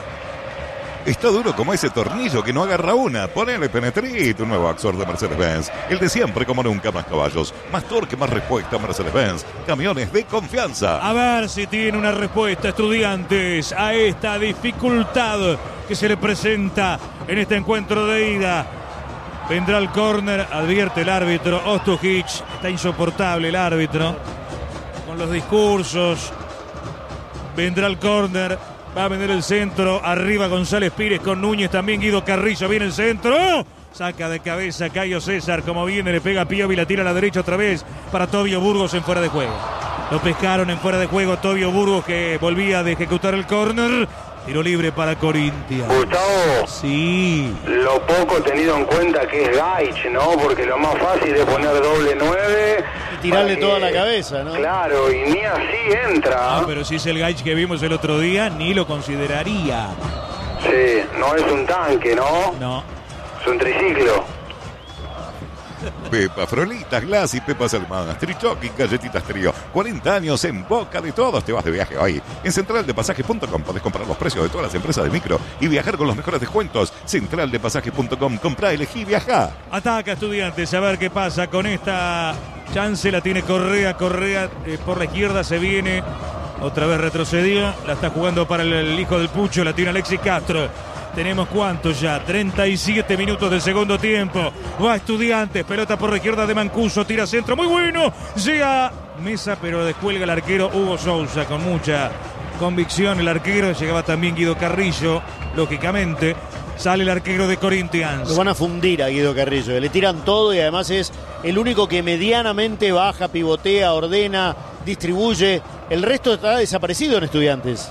Está duro como ese tornillo que no agarra una. Ponele Penetrit, un nuevo Axor de Mercedes-Benz. El de siempre como nunca, más caballos, más torque, más respuesta. Mercedes-Benz, camiones de confianza. A ver si tiene una respuesta Estudiantes a esta dificultad que se le presenta en este encuentro de ida. Vendrá el córner, advierte el árbitro Ostojic. Está insoportable el árbitro con los discursos. Vendrá el córner. Va a vender el centro, arriba González Pires con Núñez, también Guido Carrillo, viene el centro, saca de cabeza Caio César, como viene, le pega a Piovi, la tira a la derecha otra vez para Tobio Burgos en fuera de juego. Lo pescaron en fuera de juego Tobio Burgos, que volvía de ejecutar el córner. Tiro libre para Corinthians. Gustavo, sí. Lo poco tenido en cuenta que es Gaich, ¿no? Porque lo más fácil es poner doble nueve. Y tirarle que, toda la cabeza, ¿no? Claro, y ni así entra. Ah, pero si es el Gaich que vimos el otro día, ni lo consideraría. Sí, no es un tanque, ¿no? No. Es un triciclo. Pepa Frolitas, Glass y Pepas Almadas, Trichoki, Galletitas Trío. cuarenta años en boca de todos. Te vas de viaje hoy. En central de pasajes punto com podés comprar los precios de todas las empresas de micro y viajar con los mejores descuentos. central de pasajes punto com, comprá, elegí, viajá. Ataca Estudiantes, a ver qué pasa con esta chance. La tiene Correa, Correa eh, por la izquierda se viene. Otra vez retrocedió, la está jugando para el, el hijo del Pucho, la tiene Alexis Castro. Tenemos cuántos ya, treinta y siete minutos del segundo tiempo. Va Estudiantes, pelota por la izquierda de Mancuso, tira centro, muy bueno. Llega Mesa, pero descuelga el arquero Hugo Sousa con mucha convicción. El arquero, llegaba también Guido Carrillo, lógicamente. Sale el arquero de Corinthians. Lo van a fundir a Guido Carrillo, le tiran todo y además es el único que medianamente baja, pivotea, ordena, distribuye. El resto está desaparecido en Estudiantes.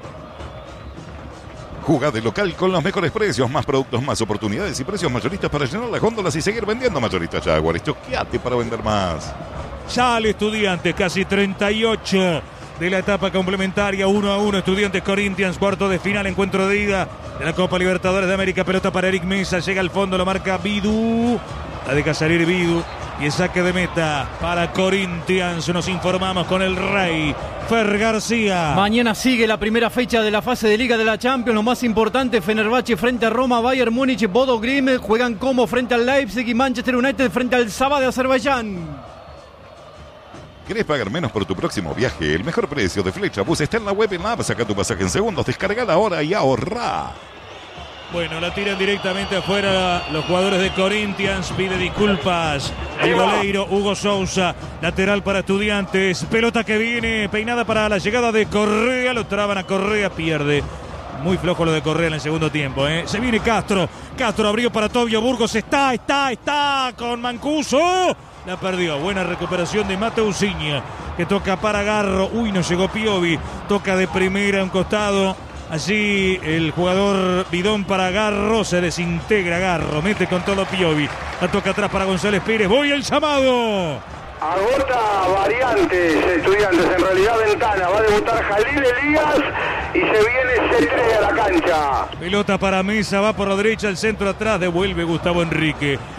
Jugá de local con los mejores precios, más productos, más oportunidades y precios mayoristas para llenar las góndolas y seguir vendiendo. Mayoristas Jaguar, choqueate para vender más. Sale Estudiantes, casi treinta y ocho de la etapa complementaria, uno a uno. Estudiantes Corinthians, cuarto de final, encuentro de ida de la Copa Libertadores de América. Pelota para Eric Mesa, llega al fondo, lo marca Vidu. La deja salir Vidu. Y el saque de meta para Corinthians. Nos informamos con el Rey Fer García. Mañana sigue la primera fecha de la fase de Liga de la Champions. Lo más importante, Fenerbahce frente a Roma, Bayern Múnich, Bodo Glimt juegan como frente al Leipzig y Manchester United frente al Sabah de Azerbaiyán. ¿Querés pagar menos por tu próximo viaje? El mejor precio de Flecha Bus está en la web, en la app. Saca tu pasaje en segundos, descargala ahora y ahorrá. Bueno, la tiran directamente afuera los jugadores de Corinthians. Pide disculpas el goleiro Hugo Sousa. Lateral para Estudiantes. Pelota que viene peinada para la llegada de Correa. Lo traban a Correa. Pierde. Muy flojo lo de Correa en el segundo tiempo. ¿eh? Se viene Castro. Castro abrió para Tobio Burgos. Está, está, está con Mancuso. La perdió. Buena recuperación de Mateusinho, que toca para Garro. Uy, no llegó Piovi. Toca de primera a un costado. Allí el jugador Bidón para Garro, se desintegra Garro, mete con todo Piovi, la toca atrás para González Pires, voy el llamado. Agota variantes, Estudiantes, en realidad ventana, va a debutar Jalil Elías y se viene C tres a la cancha. Pelota para Mesa, va por la derecha, el centro atrás, devuelve Gustavo Enrique.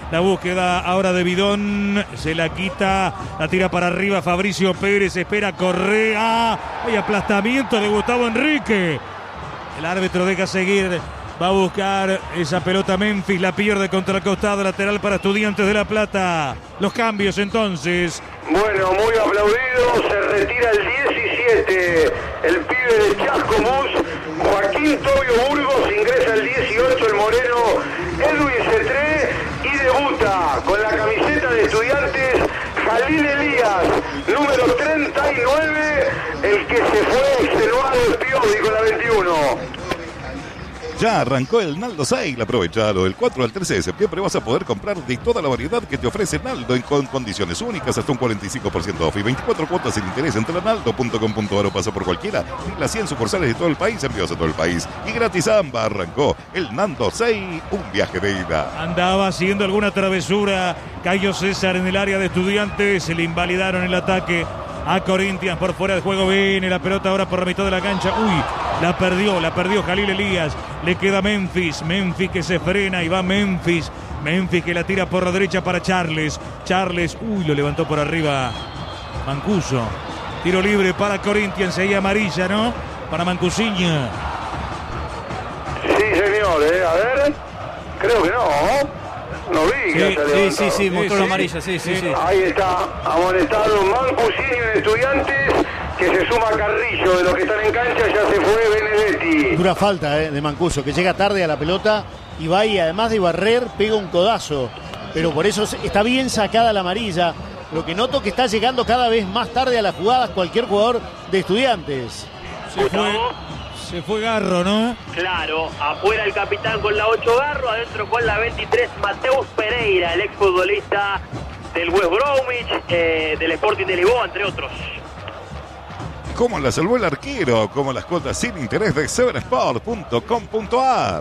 La búsqueda ahora de Bidón. Se la quita. La tira para arriba Fabricio Pérez. Espera Correa. Hay aplastamiento de Gustavo Enrique. El árbitro deja seguir. Va a buscar esa pelota Memphis. La pierde contra el costado. Lateral para Estudiantes de La Plata. Los cambios entonces. Bueno, muy aplaudido. Se retira el diecisiete. El pibe de Chascomús. Joaquín Tobio Burgos. Ingresa el dieciocho. El moreno Edwin Cetré. Y debuta con la camiseta de Estudiantes Jalil Elías, número treinta y nueve. El que se fue extenuado el Piodi con la veintiuno. Ya arrancó el Naldo Sale, aprovechalo. Del cuatro al trece de septiembre vas a poder comprar de toda la variedad que te ofrece Naldo en con condiciones únicas, hasta un cuarenta y cinco por ciento off y veinticuatro cuotas sin interés. Entra a naldo punto com punto ar o pasa por cualquiera de las cien sucursales de todo el país, envíos a todo el país. Y gratis amba, arrancó el Naldo Sale, un viaje de ida. Andaba haciendo alguna travesura Cayo César en el área de Estudiantes, se le invalidaron el ataque a Corinthians por fuera del juego. Viene la pelota ahora por la mitad de la cancha. Uy, la perdió, la perdió Jalil Elías. Le queda Memphis, Memphis que se frena y va Memphis. Memphis que la tira por la derecha para Charles. Charles, uy, lo levantó por arriba Mancuso. Tiro libre para Corinthians, ahí amarilla, ¿no? Para Mancusiña. Sí, señor, ¿eh? A ver, creo que no. No vi que sí, haya sí, sí, sí, mostró Sí, la sí. amarilla, sí, sí, sí. Ahí está, amonestado Mancusiño en Estudiantes, que se suma Carrillo. De los que están en cancha ya se fue Benedetti. Dura falta eh, de Mancuso, que llega tarde a la pelota y va y además de barrer pega un codazo. Pero por eso está bien sacada la amarilla. Lo que noto que está llegando cada vez más tarde a las jugadas cualquier jugador de Estudiantes. Se fue, se fue Garro, ¿no? Claro, afuera el capitán con la ocho Garro, adentro con la veintitrés Mateus Pereira, el exfutbolista del West Bromwich, eh, del Sporting de Lisboa, entre otros. ¿Cómo la salvó el arquero? Como las cuotas sin interés de seven sport punto com punto ar.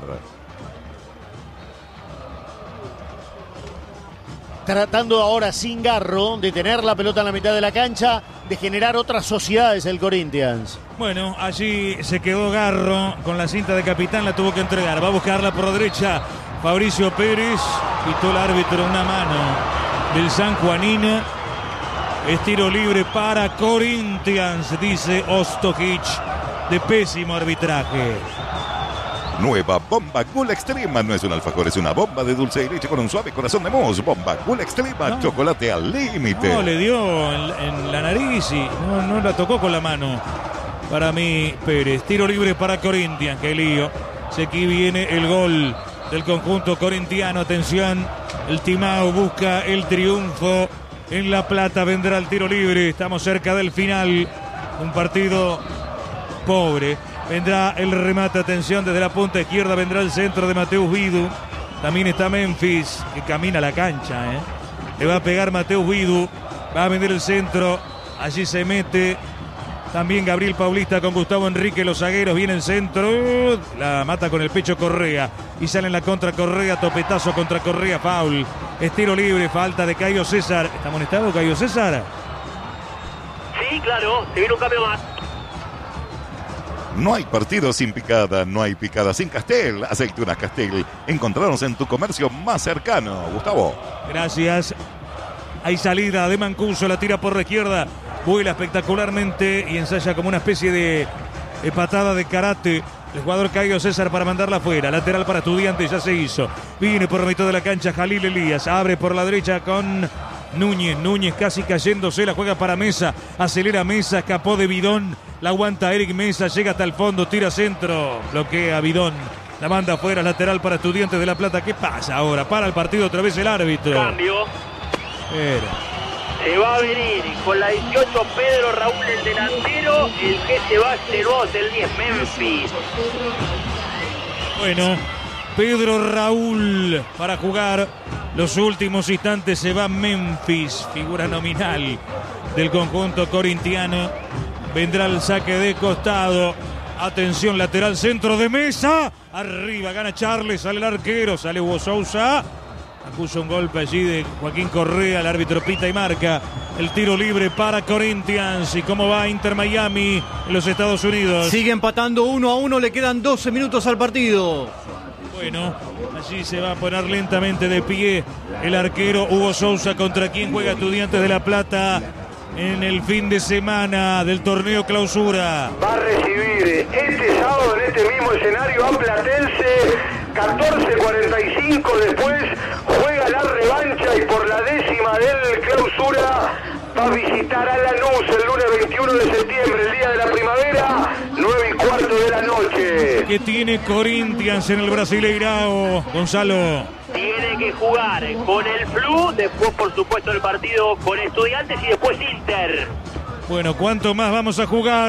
Tratando ahora sin Garro de tener la pelota en la mitad de la cancha, de generar otras sociedades el Corinthians. Bueno, allí se quedó Garro con la cinta de capitán, la tuvo que entregar. Va a buscarla por la derecha Fabricio Pérez. Quitó el árbitro una mano del San Juanina. Es tiro libre para Corinthians, dice Ostojic, de pésimo arbitraje. Nueva Bomba Gula Extrema. No es un alfajor, es una bomba de dulce y leche con un suave corazón de mousse. Bomba Gula Extrema, No. chocolate al límite. No, le dio en, en la nariz y no, no la tocó con la mano. Para mí, Pérez. Tiro libre para Corinthians. Qué lío. Se aquí viene el gol del conjunto corintiano. Atención, el Timao busca el triunfo en La Plata. Vendrá el tiro libre. Estamos cerca del final. Un partido pobre. Vendrá el remate, atención, desde la punta izquierda vendrá el centro de Mateus Vidu. También está Memphis, que camina a la cancha, ¿eh? Le va a pegar Mateus Vidu, va a vender el centro, allí se mete también Gabriel Paulista con Gustavo Enrique, los zagueros, viene el centro, la mata con el pecho Correa, y sale en la contra Correa, topetazo contra Correa, foul, estiro libre, falta de Cayo César. ¿Está amonestado Cayo César? Sí, claro, se viene un cambio más. No hay partido sin picada, no hay picada sin Castel. Aceitunas Castel. Encontrarnos en tu comercio más cercano. Gustavo. Gracias. Hay salida de Mancuso, la tira por la izquierda. Vuela espectacularmente y ensaya como una especie de, de patada de karate. El jugador Cayo César para mandarla afuera. Lateral para Estudiantes, ya se hizo. Viene por la mitad de la cancha Jalil Elías. Abre por la derecha con Núñez. Núñez casi cayéndose. La juega para Mesa. Acelera Mesa. Escapó de Bidón. La aguanta Eric Mesa. Llega hasta el fondo. Tira centro. Bloquea Bidón. La manda afuera. Lateral para Estudiantes de La Plata. ¿Qué pasa ahora? Para el partido otra vez el árbitro. Cambio. Era. Se va a venir con la dieciocho Pedro Raúl, el delantero. El que se va extenuado es el diez Memphis. Bueno, Pedro Raúl para jugar los últimos instantes. Se va Memphis, figura nominal del conjunto corintiano. Vendrá el saque de costado. Atención, lateral centro de Mesa. Arriba gana Charles, sale el arquero, sale Hugo Sousa. Acusa un golpe allí de Joaquín Correa, el árbitro pita y marca el tiro libre para Corinthians. ¿Y cómo va Inter Miami en los Estados Unidos? Sigue empatando uno a uno, le quedan doce minutos al partido. Bueno, allí se va a poner lentamente de pie el arquero Hugo Sousa. ¿Contra quién juega Estudiantes de La Plata en el fin de semana del torneo clausura? Va a recibir este sábado en este mismo escenario a Platense, catorce cuarenta y cinco. Después juega la revancha y por la décima del clausura va a visitar a Lanús el lunes veintiuno de septiembre, el día de la primavera, nueve y cuarto de la noche. ¿Qué tiene Corinthians en el Brasileirao, Gonzalo? Tiene que jugar con el Flu, después por supuesto el partido con Estudiantes y después Inter. Bueno, ¿cuánto más vamos a jugar?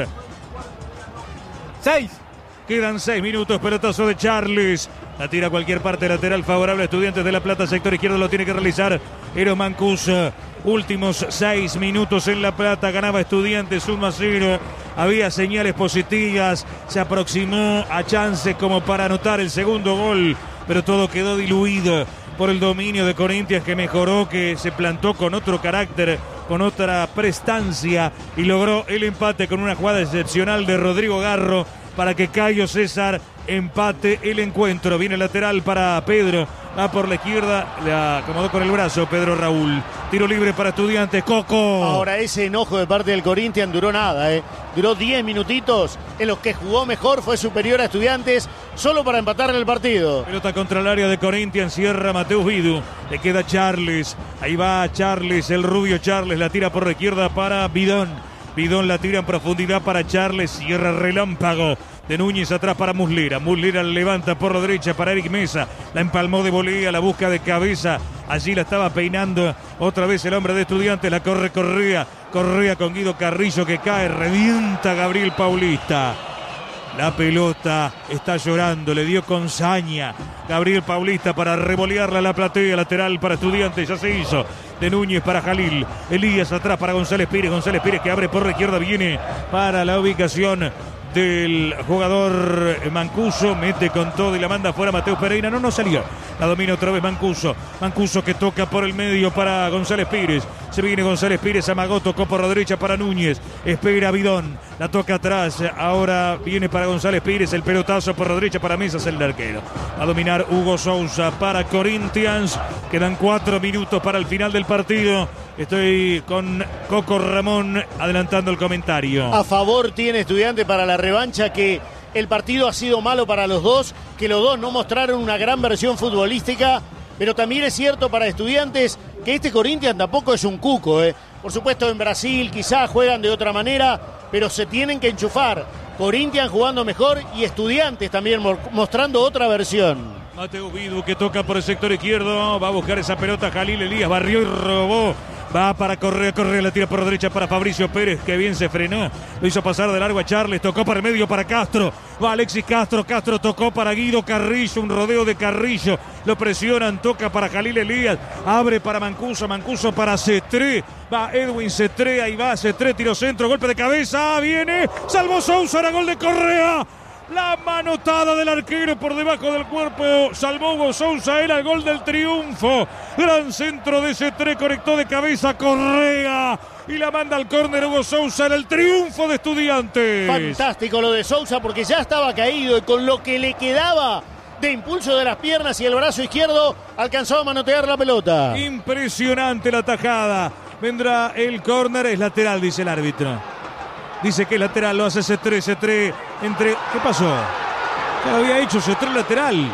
Seis. Quedan seis minutos, pelotazo de Charles. La tira a cualquier parte lateral favorable a Estudiantes de La Plata. Sector izquierdo lo tiene que realizar Eero Mancuso. Últimos seis minutos en La Plata. Ganaba Estudiantes uno a cero. Había señales positivas. Se aproximó a chances como para anotar el segundo gol. Pero todo quedó diluido por el dominio de Corinthians, que mejoró, que se plantó con otro carácter, con otra prestancia y logró el empate con una jugada excepcional de Rodrigo Garro para que Cayo César empate el encuentro. Viene lateral para Pedro, va por la izquierda, le acomodó con el brazo Pedro Raúl. Tiro libre para Estudiantes, Coco. Ahora ese enojo de parte del Corinthians duró nada, ¿eh? Duró diez minutitos en los que jugó mejor, fue superior a Estudiantes, solo para empatar en el partido. Pelota contra el área de Corinthians, cierra Mateus Vidu, le queda Charles, ahí va Charles, el rubio Charles, la tira por la izquierda para Bidón. Bidón la tira en profundidad para Charles, cierra Relámpago de Núñez atrás para Muslera. Muslera levanta por la derecha para Eric Mesa, la empalmó de volea, la busca de cabeza, allí la estaba peinando otra vez el hombre de Estudiantes, la corre Correa, Correa con Guido Carrillo que cae, revienta Gabriel Paulista. La pelota está llorando, le dio con saña Gabriel Paulista para revolearla a la platea, lateral para Estudiantes, ya se hizo. De Núñez para Jalil, Elías atrás para González Pires, González Pires que abre por la izquierda, viene para la ubicación del jugador Mancuso, mete con todo y la manda fuera Mateus Pereira, no, no salió, la domina otra vez Mancuso, Mancuso que toca por el medio para González Pires, se viene González Pires, amagó, tocó por la derecha para Núñez, espera Bidón, la toca atrás, ahora viene para González Pires, el pelotazo por la derecha para Mesas, el arquero, a dominar Hugo Sousa para Corinthians, quedan cuatro minutos para el final del partido. Estoy con Coco Ramón adelantando el comentario. A favor tiene Estudiantes para la revancha que el partido ha sido malo para los dos, que los dos no mostraron una gran versión futbolística, pero también es cierto para Estudiantes que este Corinthians tampoco es un cuco, ¿eh? Por supuesto en Brasil quizás juegan de otra manera, pero se tienen que enchufar. Corinthians jugando mejor y Estudiantes también mostrando otra versión. Mateo Vidu que toca por el sector izquierdo, va a buscar esa pelota Jalil Elías, barrió y robó. Va para Correa, Correa la tira por la derecha para Fabricio Pérez, que bien se frenó. Lo hizo pasar de largo a Charles, tocó para el medio para Castro. Va Alexis Castro, Castro tocó para Guido Carrillo, un rodeo de Carrillo. Lo presionan, toca para Jalil Elías, abre para Mancuso, Mancuso para Cetré. Va Edwin Cetré, ahí va Cetré, tiro centro, golpe de cabeza, viene, salvó Sousa, era gol de Correa. La manotada del arquero por debajo del cuerpo, salvó Hugo Sousa, era el gol del triunfo. Gran centro de Cetré, conectó de cabeza Correa y la manda al córner Hugo Sousa, era el triunfo de Estudiantes. Fantástico lo de Sousa porque ya estaba caído y con lo que le quedaba de impulso de las piernas y el brazo izquierdo alcanzó a manotear la pelota. Impresionante la tajada. Vendrá el córner, es lateral, dice el árbitro. Dice que es lateral, lo hace Cetré, Cetré entre... ¿Qué pasó? Ya lo había hecho Cetré lateral.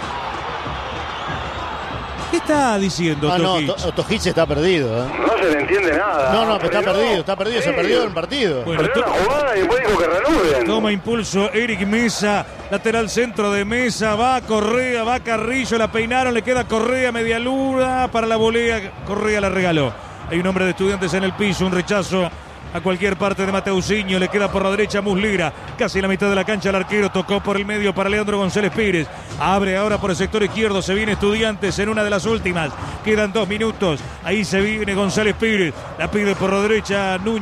¿Qué está diciendo ah, Tojic? No, to Tojic está perdido. ¿eh? No se le entiende nada. No, no, pero está perdido, está perdido, sí. Se perdió el partido. Bueno, perdió la jugada y después dijo que reanuden. Toma impulso Eric Mesa, lateral centro de Mesa, va Correa, va Carrillo, la peinaron, le queda Correa, media luna para la volea, Correa la regaló. Hay un hombre de Estudiantes en el piso, un rechazo a cualquier parte de Mateusinho, le queda por la derecha Muslera, casi la mitad de la cancha el arquero, tocó por el medio para Leandro González Pires, abre ahora por el sector izquierdo, se viene Estudiantes en una de las últimas, quedan dos minutos, ahí se viene González Pires, la pide por la derecha Núñez,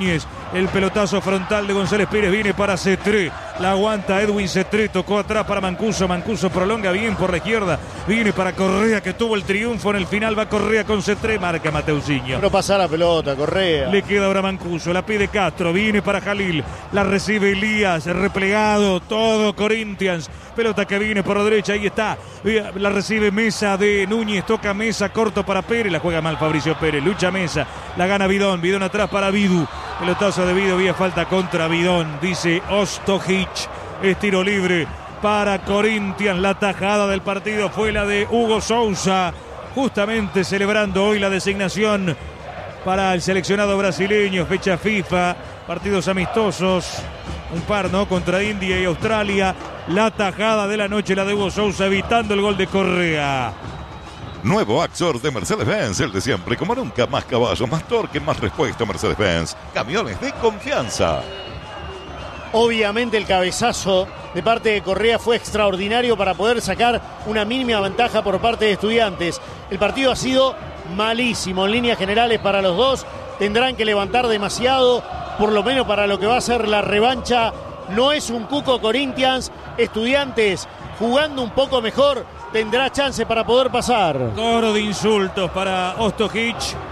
El pelotazo frontal de González Pérez viene para Cetré. La aguanta Edwin Cetré. Tocó atrás para Mancuso. Mancuso prolonga bien por la izquierda. Viene para Correa, que tuvo el triunfo en el final. Va Correa con Cetré. Marca Mateusinho. Pero pasa la pelota, Correa. Le queda ahora Mancuso. La pide Castro. Viene para Jalil. La recibe Elías. Replegado. Todo Corinthians. Pelota que viene por la derecha. Ahí está. La recibe Mesa de Núñez. Toca Mesa. Corto para Pérez. La juega mal Fabricio Pérez. Lucha Mesa. La gana Bidón. Bidón atrás para Vidu. Pelotazo de Vidu. Había falta contra Bidón. Dice Ostojic. Es tiro libre para Corinthians. La tajada del partido fue la de Hugo Sousa. Justamente celebrando hoy la designación para el seleccionado brasileño. Fecha FIFA. Partidos amistosos. Un par, ¿no? Contra India y Australia. La tajada de la noche, la de Hugo Sousa, evitando el gol de Correa. Nuevo Axor de Mercedes-Benz, el de siempre, como nunca, más caballos, más torque, más respuesta. Mercedes-Benz, camiones de confianza. Obviamente el cabezazo de parte de Correa fue extraordinario para poder sacar una mínima ventaja por parte de Estudiantes. El partido ha sido malísimo en líneas generales para los dos. Tendrán que levantar demasiado, por lo menos para lo que va a ser la revancha. No es un cuco Corinthians. Estudiantes jugando un poco mejor tendrá chance para poder pasar. Coro de insultos para Ostojic.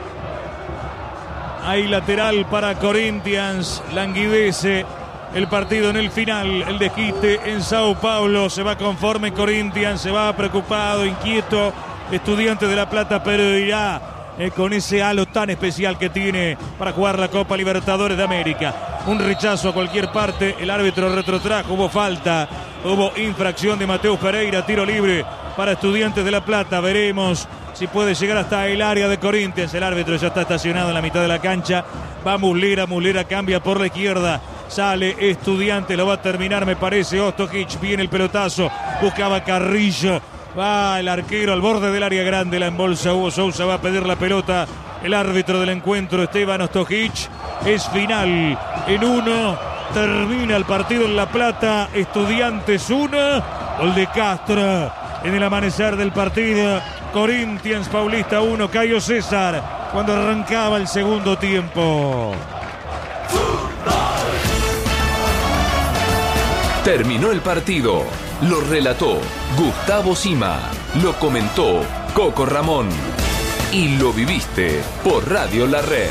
Hay lateral para Corinthians. Languidece el partido en el final. El desquite en Sao Paulo. Se va conforme Corinthians. Se va preocupado, inquieto. Estudiante de La Plata, pero irá eh, con ese halo tan especial que tiene para jugar la Copa Libertadores de América. Un rechazo a cualquier parte. El árbitro retrotrajo. Hubo falta. Hubo infracción de Mateus Pereira. Tiro libre para Estudiantes de La Plata. Veremos si puede llegar hasta el área de Corinthians. El árbitro ya está estacionado en la mitad de la cancha. Va Muslera. Muslera cambia por la izquierda. Sale Estudiantes. Lo va a terminar, me parece, Ostojic. Viene el pelotazo. Buscaba Carrillo. Va el arquero al borde del área grande. La embolsa Hugo Sousa. Va a pedir la pelota. El árbitro del encuentro, Esteban Ostojic. Es final en uno. Termina el partido en La Plata. Estudiantes uno. Gol de Castro en el amanecer del partido. Corinthians Paulista uno. Cayo César cuando arrancaba el segundo tiempo. Terminó el partido. Lo relató Gustavo Sima. Lo comentó Coco Ramón. Y lo viviste por Radio La Red.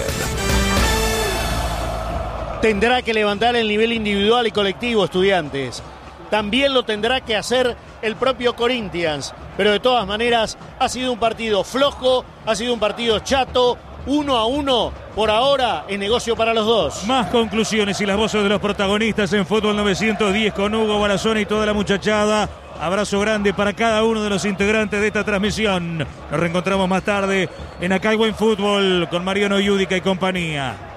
Tendrá que levantar el nivel individual y colectivo, Estudiantes. También lo tendrá que hacer el propio Corinthians. Pero de todas maneras ha sido un partido flojo, ha sido un partido chato. Uno a uno, por ahora, es negocio para los dos. Más conclusiones y las voces de los protagonistas en Fútbol novecientos diez con Hugo Barazón y toda la muchachada. Abrazo grande para cada uno de los integrantes de esta transmisión. Nos reencontramos más tarde en Acá hay Buen Fútbol con Mariano Yudica y compañía.